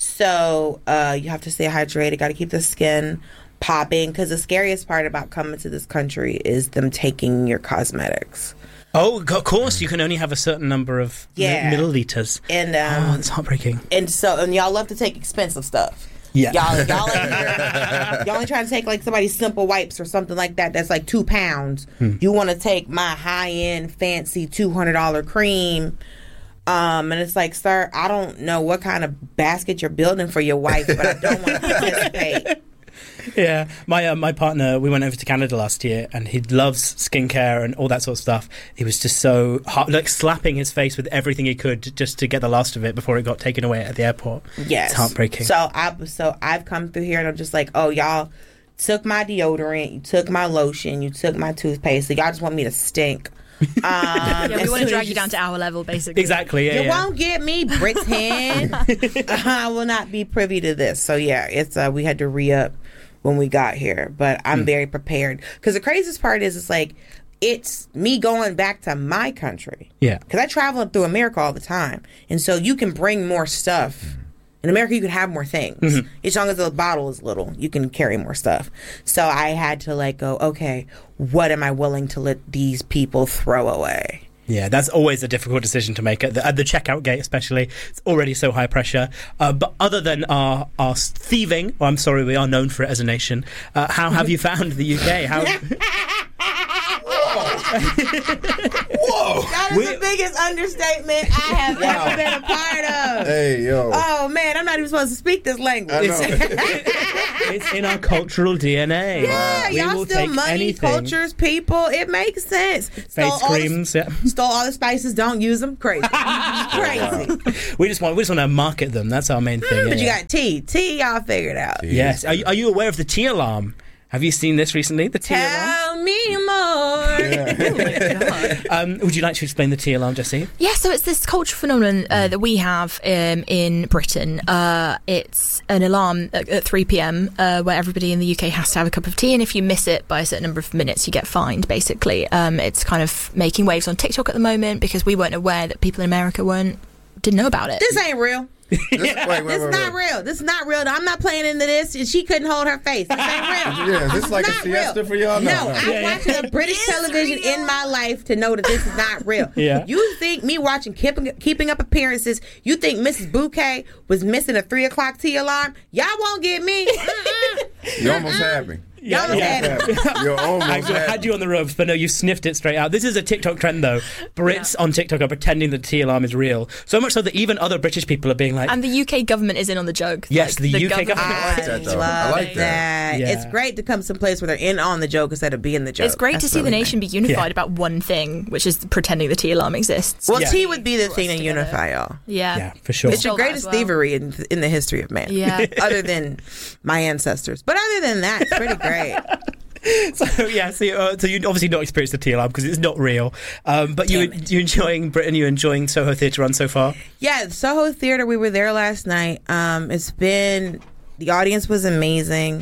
So uh, you have to stay hydrated, got to keep the skin popping, because the scariest part about coming to this country is them taking your cosmetics. Oh, of course, you can only have a certain number of Yeah. milliliters. And um, oh, it's heartbreaking. And so, and y'all love to take expensive stuff. Yeah. Y'all, y'all, ain't, y'all ain't trying to take like somebody's Simple Wipes or something like that that's like two pounds. Hmm. You want to take my high-end, fancy two hundred dollars cream. Um, and it's like, sir, I don't know what kind of basket you're building for your wife, but I don't want to participate. Yeah, my uh, my partner, we went over to Canada last year, and he loves skincare and all that sort of stuff. He was just so hard, like slapping his face with everything he could just to get the last of it before it got taken away at the airport. Yes. It's heartbreaking. So, I, so I've come through here, and I'm just like, oh, y'all took my deodorant, you took my lotion, you took my toothpaste, so y'all just want me to stink. Um, yeah, we as want to soon drag as you down to our level, basically. Exactly, yeah. You yeah. won't get me, Britain. I will not be privy to this. So yeah, it's uh, we had to re-up when we got here, but I'm Mm. very prepared. Because the craziest part is, it's like, it's me going back to my country. Yeah. Because I travel through America all the time, and so you can bring more stuff. In America, you can have more things. Mhm. As long as the bottle is little, you can carry more stuff. So I had to like go, okay, what am I willing to let these people throw away? Yeah, that's always a difficult decision to make at the, at the checkout gate, especially. It's already so high pressure. Uh, but other than our our thieving, well, I'm sorry, we are known for it as a nation. Uh, how have you found the U K? How? Whoa! That is We- the biggest understatement I have Wow. ever been a part of. Hey, yo. Oh man, I'm not even supposed to speak this language. I know. It's in our cultural D N A. Yeah, We y'all will still take money, anything. cultures, people. It makes sense. Stole Face all the- creams, yeah. Stole all the spices. Don't use them. Crazy, crazy. We just want we just want to market them. That's our main thing. But you yeah. got tea. Tea, y'all figured out. Yes. Are you, are you aware of the tea alarm? Have you seen this recently? The tea alarm. Tell me more. Um, would you like to explain the tea alarm, Jessie? Yeah, so it's this cultural phenomenon uh, that we have um, in Britain. Uh, it's an alarm at, at three p.m. Uh, where everybody in the U K has to have a cup of tea, and if you miss it by a certain number of minutes, you get fined, basically. Um, it's kind of making waves on TikTok at the moment because we weren't aware that people in America weren't didn't know about it. This ain't real. This, wait, wait, This wait, is not wait. real. This is not real. I'm not playing into this. And she couldn't hold her face. This ain't real. Yeah, is this like a not siesta real. for y'all? No, No, no. I've Yeah, yeah. watched enough British television in my life to know that this is not real. Yeah. You think me watching Keeping, Keeping Up Appearances, you think Missus Bouquet was missing a three o'clock tea alarm? Y'all won't get me. Mm-mm. You almost had me. Y'all almost had it. You almost I had had you on the ropes, but no, you sniffed it straight out. This is a TikTok trend, though. Brits on TikTok are pretending the tea alarm is real. So much so that even other British people are being like, And the U K government is in on the joke. Yes, the U K government- I like that, though. I like that. Yeah. It's great to come someplace where they're in on the joke instead of being the joke. It's great That's to see the really nation be nice. unified Yeah. about one thing, which is pretending the tea alarm exists. Well, Yeah. tea would be the thing to unify y'all. Yeah. yeah, for sure. It's your Stole that greatest as well. thievery in, in the history of man. Yeah. Other than my ancestors. But other than that, it's pretty great. So yeah, so, uh, so you obviously not experienced the tea alarm because it's not real. Um, but you you enjoying Britain? You enjoying Soho Theatre Run so far? Yeah, Soho Theater, we were there last night. Um, it's been, the audience was amazing.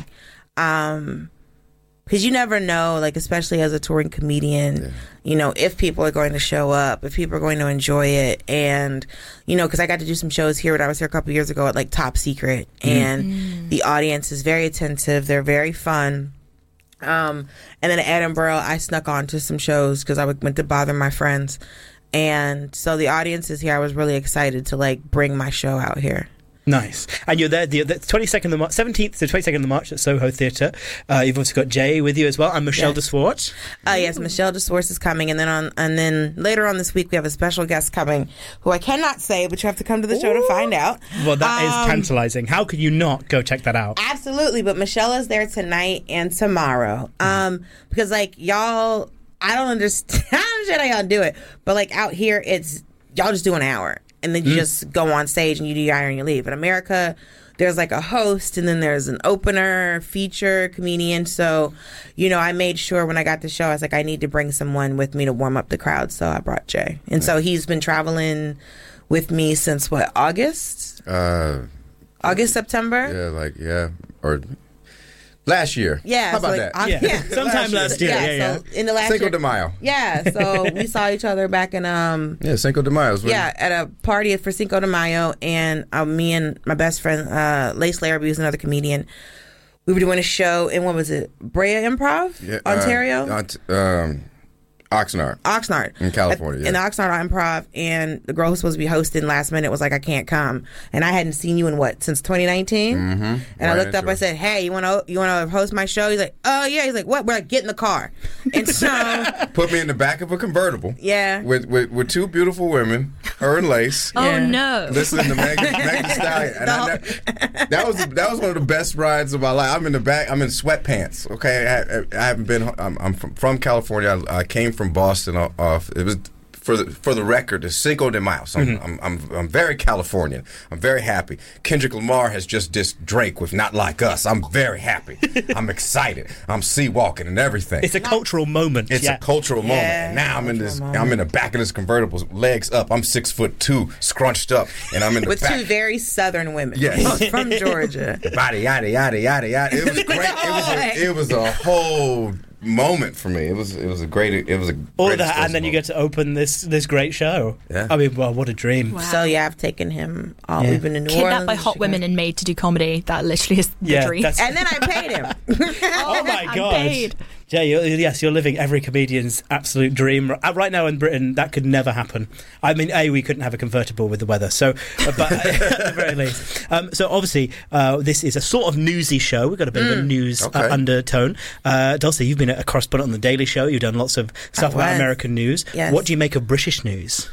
Um, because you never know, like, especially as a touring comedian, yeah. you know, if people are going to show up, if people are going to enjoy it. And, you know, because I got to do some shows here when I was here a couple years ago at, like, Top Secret. Mm. And mm. the audience is very attentive. They're very fun. Um, and then at Edinburgh, I snuck on to some shows because I went to bother my friends. And so the audience is here. I was really excited to, like, bring my show out here. Nice. And you're there the, the twenty-second of March, seventeenth to twenty-second of March at Soho Theatre. Uh, you've also got Jay with you as well, and Michelle yes. DeSwartz. Uh, yes, Michelle DeSwartz is coming, and then on and then later on this week we have a special guest coming who I cannot say, but you have to come to the Ooh. show to find out. Well, that um, is tantalizing. How could you not go check that out? Absolutely, but Michelle is there tonight and tomorrow. Um, because like y'all, I don't understand. I don't understand how y'all do it, but like out here, it's y'all just do an hour. And then you mm. just go on stage and you do your hour and you leave. In America, there's like a host and then there's an opener, feature, comedian. So, you know, I made sure when I got the show, I was like, I need to bring someone with me to warm up the crowd. So I brought Jay. And so he's been traveling with me since what, August? Uh, August, September? Yeah, like, yeah. Or... Last year. Yeah. How so about like, that? Yeah. yeah. Sometime last year. last year. Yeah, yeah. So in the last Cinco year, de Mayo. Yeah. So we saw each other back in um. Yeah, Cinco de Mayo. Yeah, at a party for Cinco de Mayo, and uh, me and my best friend uh, Lace Larrabee, who's another comedian, we were doing a show in what was it, Brea Improv, yeah, Ontario. Uh, um, Oxnard. Oxnard. In California, At, yeah. In the Oxnard Improv, and the girl who's supposed to be hosting last minute was like, I can't come. And I hadn't seen you in what, since twenty nineteen? Mm-hmm. And right I looked up, into I said, hey, you want to you want to host my show? He's like, oh, yeah. He's like, what? We're like, get in the car. And so... Put me in the back of a convertible. Yeah. With with, with two beautiful women, her and Lace. Oh, Yeah. no. Listening to Megan, Megan Thee Stallion. And I ne- that was that was one of the best rides of my life. I'm in the back. I'm in sweatpants. Okay, I, I haven't been. I'm, I'm from, from California. I, I came from Boston. Off it was for the for the record, it's Cinco de Mayo. So Mm-hmm. I'm, I'm I'm I'm very Californian. I'm very happy. Kendrick Lamar has just dissed Drake with "Not Like Us." I'm very happy. I'm excited. I'm sea walking and everything. It's a cultural moment. It's yeah. a cultural moment. Yeah, And now I'm in this. moment. I'm in the back of this convertible, legs up. I'm six foot two, scrunched up, and I'm in the With back. two very southern women. Yes. From Georgia. Yada yada yada yada yada. It was great. It was a, it was a whole moment for me. It was it was a great it was a All great that, and then you get to open this this great show. Yeah. I mean, well, what a dream. Wow. So yeah, I've taken him all. Yeah. We've been in New Kidnapped Orleans, by hot Chicago. women and made to do comedy. That literally is the Yeah, dream. that's- And then I paid him. Oh my I'm god! paid. Jay, you're, yes, you're living every comedian's absolute dream. Right now in Britain, that could never happen. I mean, A, we couldn't have a convertible with the weather, so, but at the very least. Um, so obviously, uh, this is a sort of newsy show. We've got a bit mm. of a news okay. uh, undertone. Uh, Dulcie, you've been a correspondent on The Daily Show. You've done lots of stuff about American news. Yes. What do you make of British news?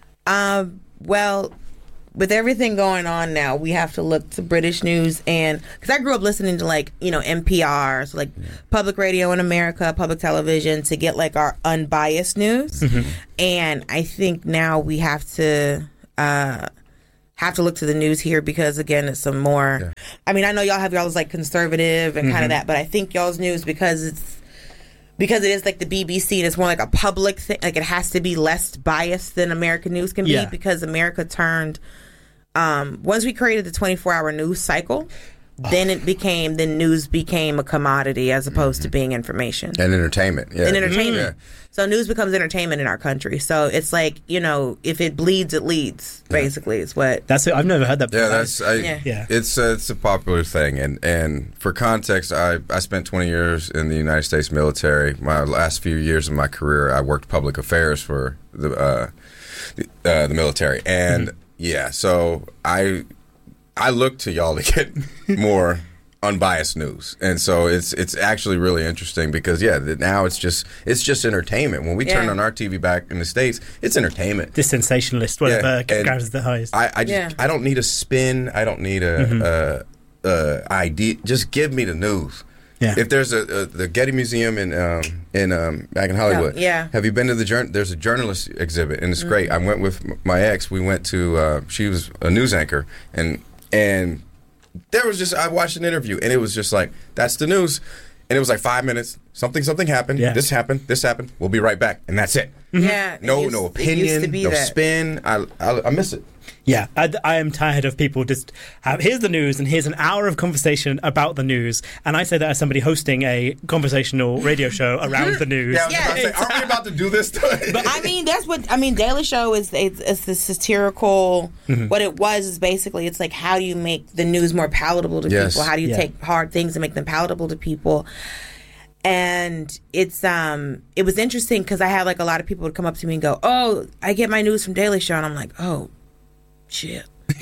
Um, well... With everything going on now, we have to look to British news, and because I grew up listening to like you know N P R, so like yeah. public radio in America, public television, to get like our unbiased news. Mm-hmm. And I think now we have to uh, have to look to the news here because again, it's some more. Yeah. I mean, I know y'all have y'all's like conservative and mm-hmm. kind of that, but I think y'all's news because it's. Because it is like the B B C and it's more like a public thing. Like it has to be less biased than American news can be yeah. because America turned. Um, once we created the twenty-four hour news cycle, oh. then it became, then news became a commodity as opposed mm-hmm. to being information. And entertainment. Yeah. And entertainment. Yeah. So news becomes entertainment in our country. So it's like, you know, if it bleeds, it leads, basically, is what. That's it. I've never heard that before. Yeah, that's, I, yeah. yeah. It's, uh, it's a popular thing. And, and for context, I, I spent twenty years in the United States military. My last few years of my career, I worked public affairs for the, uh, the, uh, the military. And, mm-hmm. yeah, so I I look to y'all to get more unbiased news, and so it's it's actually really interesting because yeah, now it's just it's just entertainment. When we yeah. turn on our T V back in the States, it's entertainment. The sensationalist, whatever yeah, grabs the highest. I, I just yeah. I don't need a spin. I don't need a, mm-hmm. a, a idea. Just give me the news. Yeah. If there's a, a the Getty Museum in um, in um, back in Hollywood, yeah. yeah. Have you been to the jour- There's a journalist exhibit, and it's mm-hmm. great. I went with m- my ex. We went to. Uh, she was a news anchor, and and there was just I watched an interview, and it was just like that's the news, and it was like five minutes. Something something happened. Yeah. This happened. This happened. We'll be right back, and that's it. Mm-hmm. Yeah. No used, no opinion. No that. spin. I, I I miss it. Yeah, I, I am tired of people just have, here's the news and here's an hour of conversation about the news. And I say that as somebody hosting a conversational radio show around the news. Yeah, I was yeah. Say, aren't we about to do this? But I mean, that's what, I mean, Daily Show is it's, it's the satirical, mm-hmm. what it was is basically, it's like, how do you make the news more palatable to yes. people? How do you yeah. take hard things and make them palatable to people? And it's um it was interesting because I had like a lot of people would come up to me and go, oh, I get my news from Daily Show. And I'm like, oh, shit.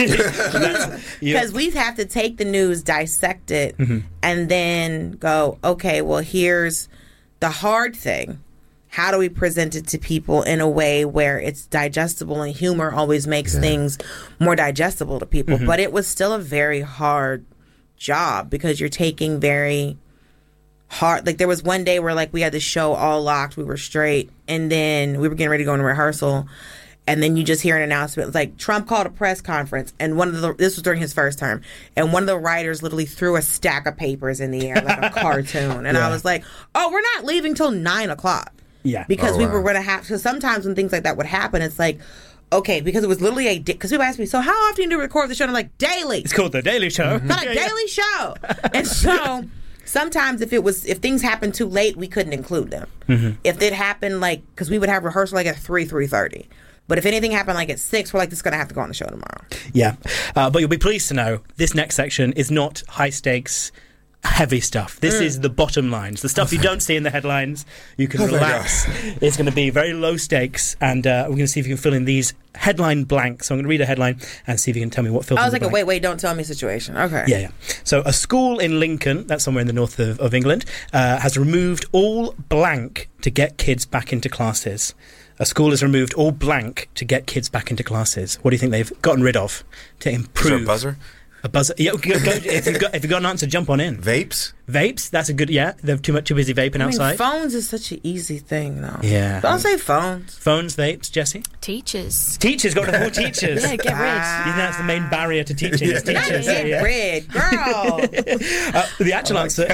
Because we have to take the news, dissect it, mm-hmm. and then go, okay, well, here's the hard thing. How do we present it to people in a way where it's digestible? And humor always makes yeah. things more digestible to people. Mm-hmm. But it was still a very hard job because you're taking very hard. Like there was one day where like we had the show all locked, we were straight, and then we were getting ready to go into rehearsal. And then you just hear an announcement. It's like Trump called a press conference, and one of the this was during his first term, and one of the writers literally threw a stack of papers in the air like a cartoon, and yeah. I was like, "Oh, we're not leaving till nine o'clock." Yeah, because oh, we wow. were going to have. Because sometimes when things like that would happen, it's like, okay, because it was literally a because people ask me, so how often do you record the show? And I'm like, daily. It's called The Daily Show. It's not a daily show, and so. Sometimes if it was if things happened too late, we couldn't include them. Mm-hmm. If it happened like because we would have rehearsal like at three three thirty. But if anything happened like at six, we're like, this is going to have to go on the show tomorrow. Yeah. Uh, but you'll be pleased to know this next section is not high stakes, heavy stuff. This mm. is the bottom lines. The stuff you don't see in the headlines. You can oh relax. It's going to be very low stakes. And uh, we're going to see if you can fill in these headline blanks. So I'm going to read a headline and see if you can tell me what fills in I was the like, blank. wait, wait, don't tell me situation. Okay. Yeah, yeah. So a school in Lincoln, that's somewhere in the north of, of England, uh, has removed all blank to get kids back into classes. A school has removed all blank to get kids back into classes. What do you think they've gotten rid of to improve? Is there a buzzer? A buzzer. Yeah, go, go, if you've got if you've got an answer, jump on in. Vapes. Vapes. That's a good. Yeah, they're too much too busy vaping I mean, outside. Phones is such an easy thing, though. Yeah. Don't say phones. Phones, vapes. Jesse. Teachers. Teachers. Got rid of more teachers. Yeah, get rid. You think that's the main barrier to teaching? Yeah. Is teachers. Get yeah. rid, girl. uh, the actual answer.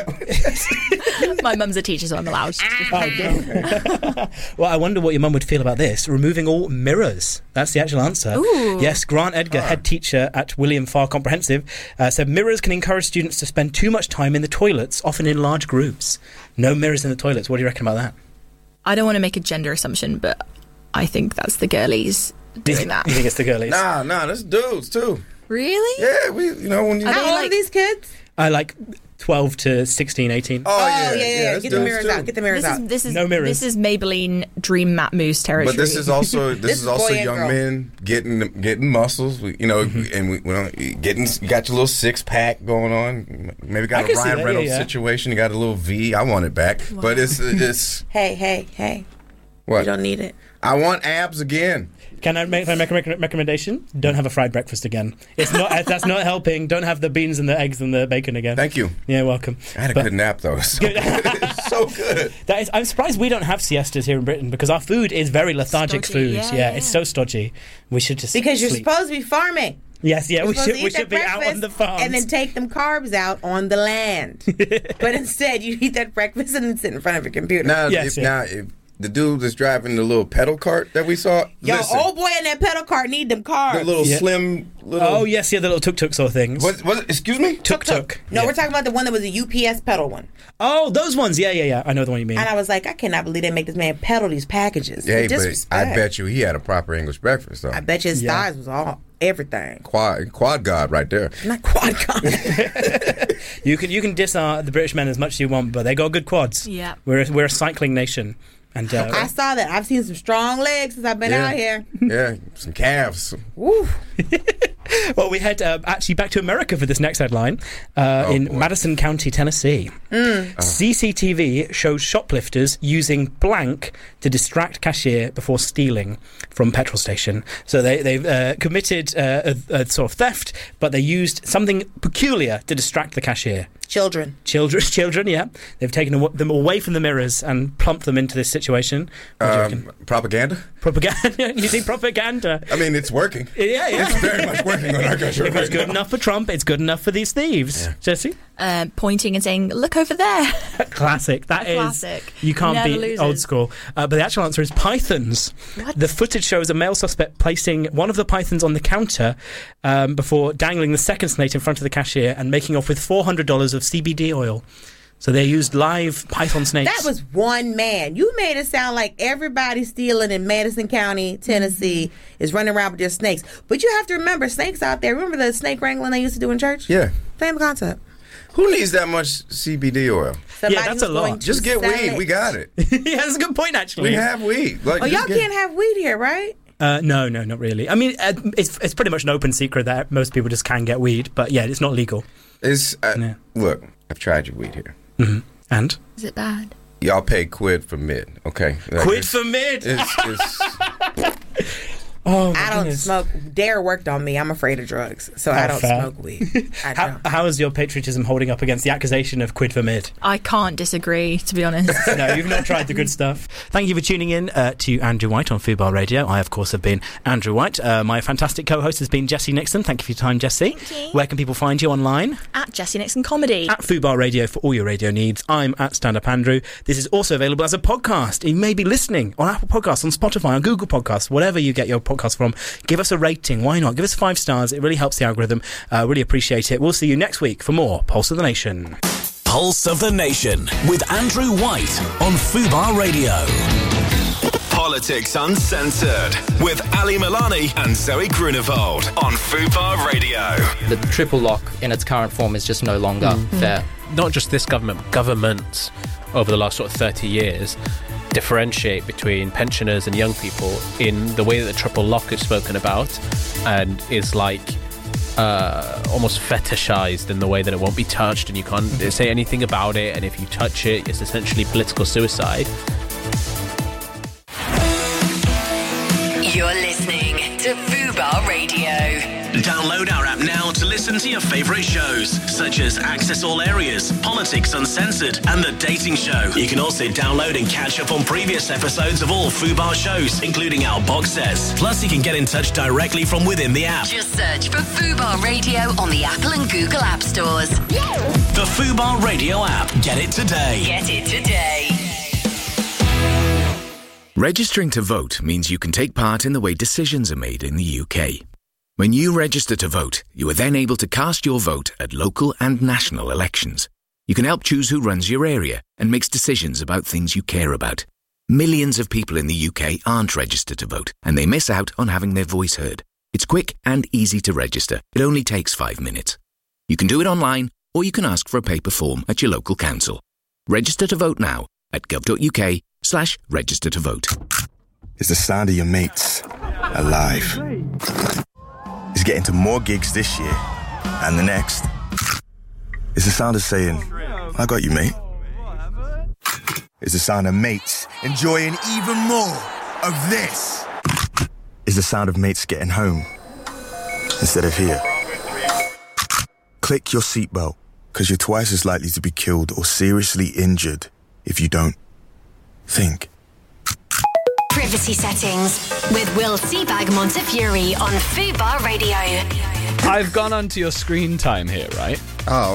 My mum's a teacher, so I'm allowed. Oh, okay. Well, I wonder what your mum would feel about this. Removing all mirrors. That's the actual answer. Ooh. Yes, Grant Edgar, oh. head teacher at William Farr Comprehensive, uh, said mirrors can encourage students to spend too much time in the toilets, often in large groups. No mirrors in the toilets. What do you reckon about that? I don't want to make a gender assumption, but I think that's the girlies doing that. You think it's the girlies? Nah, nah, that's dudes too. Really? Yeah, we, you know, when you... How old are these kids? I like twelve to sixteen, eighteen. Oh, yeah, yeah, yeah. yeah, Get the mirrors out. Get the mirrors This out. is this is No mirrors. This is Maybelline Dream Matte Mousse territory. But this is also this, This is is also boy and young girl. men getting getting muscles. We, you know, Mm-hmm. and we, we don't, getting you got your little six pack going on. Maybe I got a can see Ryan that, Reynolds yeah, yeah. situation. You got a little V. I want it back, but it's it's Hey, hey, hey. what You don't need it. I want abs again. Can I make, can I make a rec- recommendation? Don't have a fried breakfast again. It's not. That's not helping. Don't have the beans and the eggs and the bacon again. Thank you. Yeah, welcome. I had a But- good nap though. So good. It's so good. That is, I'm surprised we don't have siestas here in Britain because our food is very lethargic Stodgy, food. yeah, Yeah, yeah. it's so stodgy. We should just Because you're sleep. supposed to be farming. Yes, yeah, You're we supposed should to we eat should that be out on the breakfast farms. and then take them carbs out on the land. But instead, you eat that breakfast and then sit in front of a computer. Now, Yes, if, yeah. now if the dude that's driving the little pedal cart that we saw, Yo, listen, old boy in that pedal cart need them carbs. the little Yeah. slim little. Oh yes, yeah, the little tuk tuk sort of things. What, what, excuse me? Tuk tuk. No, Yeah. we're talking about the one that was a U P S pedal one. Oh, those ones. Yeah, yeah, yeah. I know the one you mean. And I was like, I cannot believe they make this man pedal these packages. Hey, The but disrespect. I bet you he had a proper English breakfast though. I bet you his Yeah. thighs was all everything. Quad quad god right there. Not quad con. You can you can diss our, the British men as much as you want, but they got good quads. Yeah. We're a, we're a cycling nation, and uh, I saw that. I've seen some strong legs since I've been Yeah. out here. Yeah, some calves. Woo. well, we head uh, actually back to America for this next headline uh, Oh, in boy. Madison County, Tennessee. Mm. C C T V shows shoplifters using blank to distract cashier before stealing from petrol station. So they, they've uh, committed uh, a, a sort of theft, but they used something peculiar to distract the cashier. Children. Children, children, yeah. They've taken aw- them away from the mirrors and plumped them into this situation. What do you reckon? Um, propaganda. Propaganda, using propaganda. I mean, it's working. Yeah, yeah. It's very much working on our country. If it's right good now. enough for Trump, it's good enough for these thieves. Jesse? Uh, pointing and saying, "Look over there." Classic. That A is. classic. You can't Never beat loses. old school. Uh, but the actual answer is pythons. What? The footage shows a male suspect placing one of the pythons on the counter um, before dangling the second snake in front of the cashier and making off with four hundred dollars of C B D oil. So they used live python snakes. That was one man. You made it sound like everybody stealing in Madison County, Tennessee, is running around with their snakes. But you have to remember, snakes out there. Remember the snake wrangling they used to do in church? Yeah. Same concept. Who needs that much C B D oil? Somebody that's who's a lot. going to Just get sell weed. it. We got it. yeah, that's a good point, actually. We have weed. Like, Oh, just y'all get- can't have weed here, right? Uh, no, no, not really. I mean, uh, it's it's pretty much an open secret that most people just can get weed, but yeah, it's not legal. It's uh, Yeah. look. I've tried your weed here. Mm-hmm. And? Is it bad? Y'all pay quid for mid, okay? Like, Quid it's- for mid! It's, it's, Oh, my I don't goodness. smoke. Dare worked on me. I'm afraid of drugs, so I How don't fair. smoke weed. I How, don't. how is your patriotism holding up against the accusation of quid for mid? I can't disagree, to be honest. No, you've not tried the good stuff. Thank you for tuning in uh, to Andrew White on Fubar Radio. I, of course, have been Andrew White. Uh, my fantastic co-host has been Jessie Nixon. Thank you for your time, Jessie. Thank you. Where can people find you online? At Jessie Nixon Comedy. At Fubar Radio for all your radio needs. I'm at Stand Up Andrew. This is also available as a podcast. You may be listening on Apple Podcasts, on Spotify, on Google Podcasts, whatever you get your podcast from. Give us a rating. Why not? Give us five stars. It really helps the algorithm. Uh, really appreciate it. We'll see you next week for more Pulse of the Nation. Pulse of the Nation with Andrew White on Fubar Radio. Politics Uncensored with Ali Milani and Zoe Grunewald on Fubar Radio. The triple lock in its current form is just no longer Mm. fair. Not just this government, governments over the last sort of thirty years differentiate between pensioners and young people in the way that the triple lock is spoken about and is like uh, almost fetishized in the way that it won't be touched and you can't say anything about it, and if you touch it, it's essentially political suicide. You're listening to Fubar Radio. Download our app now to listen to your favourite shows, such as Access All Areas, Politics Uncensored, and The Dating Show. You can also download and catch up on previous episodes of all Fubar shows, including our box sets. Plus, you can get in touch directly from within the app. Just search for Fubar Radio on the Apple and Google App Stores. The Fubar Radio app. Get it today. Get it today. Registering to vote means you can take part in the way decisions are made in the U K. When you register to vote, you are then able to cast your vote at local and national elections. You can help choose who runs your area and makes decisions about things you care about. Millions of people in the U K aren't registered to vote, and they miss out on having their voice heard. It's quick and easy to register. It only takes five minutes. You can do it online or you can ask for a paper form at your local council. Register to vote now at gov.uk slash register to vote. Is the sound of your mates alive? Is getting to more gigs this year and the next? Is the sound of saying, I got you, mate? Is the sound of mates enjoying even more of this? Is the sound of mates getting home instead of here? Click your seatbelt, because you're twice as likely to be killed or seriously injured if you don't think. Privacy Settings with Will Seabag Montefiore on Fubar Radio. I've gone onto your screen time here, right? Oh.